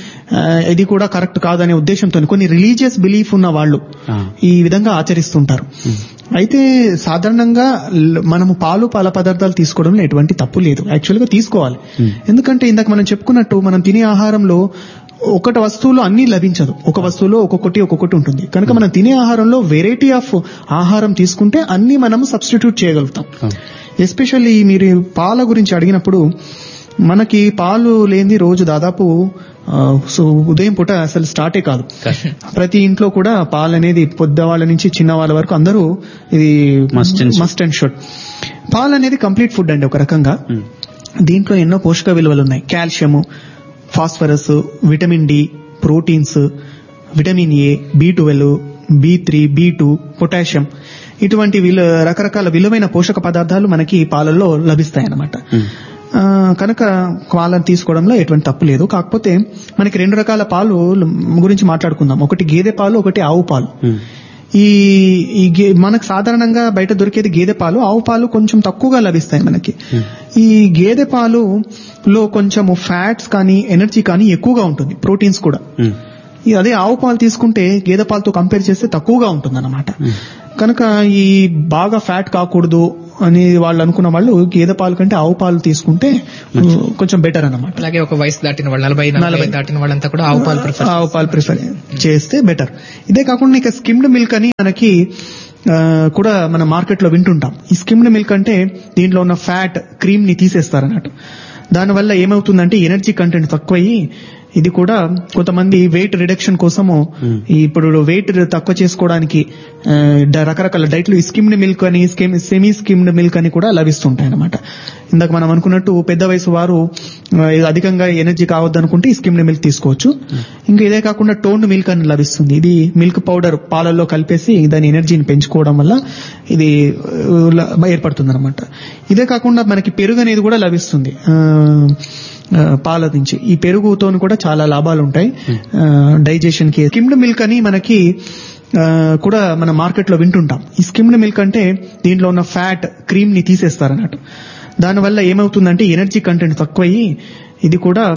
Speaker 2: ఇది కూడా కరెక్ట్ కాదనే ఉద్దేశంతో కొన్ని రిలీజియస్ బిలీఫ్ ఉన్న వాళ్ళు ఈ విధంగా ఆచరిస్తుంటారు. అయితే సాధారణంగా మనము పాలు, పాల పదార్థాలు తీసుకోవడంలో ఎటువంటి తప్పు లేదు, యాక్చువల్ గా తీసుకోవాలి. ఎందుకంటే ఇందాక మనం చెప్పుకున్నట్టు మనం తినే ఆహారంలో ఒకటి వస్తువులో అన్ని లభించదు, ఒక వస్తువులో ఒక్కొక్కటి ఒక్కొక్కటి ఉంటుంది. కనుక మనం తినే ఆహారంలో వెరైటీ ఆఫ్ ఆహారం తీసుకుంటే అన్ని మనము సబ్స్టిట్యూట్ చేయగలుగుతాం. ఎస్పెషల్లీ మీరు పాల గురించి అడిగినప్పుడు మనకి పాలు లేని రోజు దాదాపు సో ఉదయం పూట అసలు స్టార్టే కాదు. ప్రతి ఇంట్లో కూడా పాలు అనేది పొద్దవాళ్ళ నుంచి చిన్న వాళ్ళ వరకు అందరూ ఇది మస్ట్ అండ్ షుడ్. పాలు అనేది కంప్లీట్ ఫుడ్ అండి ఒక రకంగా. దీంట్లో ఎన్నో పోషక విలువలు ఉన్నాయి. Calcium, phosphorus, vitamin D, proteins, vitamin A, B twelve, B three, B two, potassium, ఇటువంటి విలు రకరకాల విలువైన పోషక పదార్థాలు మనకి పాలల్లో లభిస్తాయి అన్నమాట. కనుక పాలను తీసుకోవడంలో ఎటువంటి తప్పు లేదు. కాకపోతే మనకి రెండు రకాల పాలు గురించి మాట్లాడుకుందాం. ఒకటి గేదె పాలు, ఒకటి ఆవు పాలు. ఈ ఈ మనకు సాధారణంగా బయట దొరికేది గేదె పాలు, ఆవు పాలు కొంచెం తక్కువగా లభిస్తాయి మనకి. ఈ గేదె పాలులో కొంచెము ఫ్యాట్స్ కానీ ఎనర్జీ కానీ ఎక్కువగా ఉంటుంది, ప్రోటీన్స్ కూడా. అదే ఆవు పాలు తీసుకుంటే గేదె పాలతో కంపేర్ చేస్తే తక్కువగా ఉంటుంది అన్నమాట. కనుక ఈ బాగా ఫ్యాట్ కాకూడదు అని వాళ్ళు అనుకున్న వాళ్ళు గేదె పాలు కంటే ఆవు పాలు తీసుకుంటే కొంచెం బెటర్ అన్నమాట.
Speaker 3: అలాగే ఒక వయసు దాటిన వాళ్ళు నలభై నలభై దాటిన వాళ్ళంతా కూడా ఆవు పాలు ప్రిఫర్
Speaker 2: ఆవు పాలు ప్రిఫర్ చేస్తే బెటర్. ఇదే కాకుండా ఇక స్కిమ్డ్ మిల్క్ అని మనకి కూడా మన మార్కెట్ లో వింటుంటాం. ఈ స్కిమ్డ్ మిల్క్ అంటే దీంట్లో ఉన్న ఫ్యాట్ క్రీమ్ ని తీసేస్తారన్నట్టు. దానివల్ల ఏమవుతుందంటే ఎనర్జీ కంటెంట్ తక్కువయ్యి ఇది కూడా కొంతమంది వెయిట్ రిడక్షన్ కోసము ఇప్పుడు వెయిట్ తక్కువ చేసుకోవడానికి రకరకాల డైట్లు స్కిమ్డ్ మిల్క్ అని సెమీ స్కిమ్డ్ మిల్క్ అని కూడా లభిస్తుంటాయి అన్నమాట. ఇందాక మనం అనుకున్నట్టు పెద్ద వయసు వారు అధికంగా ఎనర్జీ కావద్దనుకుంటే ఈ స్కిమ్డ్ మిల్క్ తీసుకోవచ్చు. ఇంకా ఇదే కాకుండా టోన్డ్ మిల్క్ అని లభిస్తుంది. ఇది మిల్క్ పౌడర్ పాలల్లో కలిపేసి దాని ఎనర్జీని పెంచుకోవడం వల్ల ఇది ఏర్పడుతుంది అనమాట. ఇదే కాకుండా మనకి పెరుగు అనేది కూడా లభిస్తుంది పాల నుంచి. ఈ పెరుగుతో కూడా చాలా లాభాలు ఉంటాయి డైజెషన్ కి. స్కిమ్డ్ మిల్క్ అని మనకి కూడా మన మార్కెట్ లో వింటుంటాం. ఈ స్కిమ్డ్ మిల్క్ అంటే దీంట్లో ఉన్న ఫ్యాట్ క్రీమ్ ని తీసేస్తారన్నట్టు. దానివల్ల ఏమవుతుందంటే ఎనర్జీ కంటెంట్ తక్కువయ్యి ఇది కూడా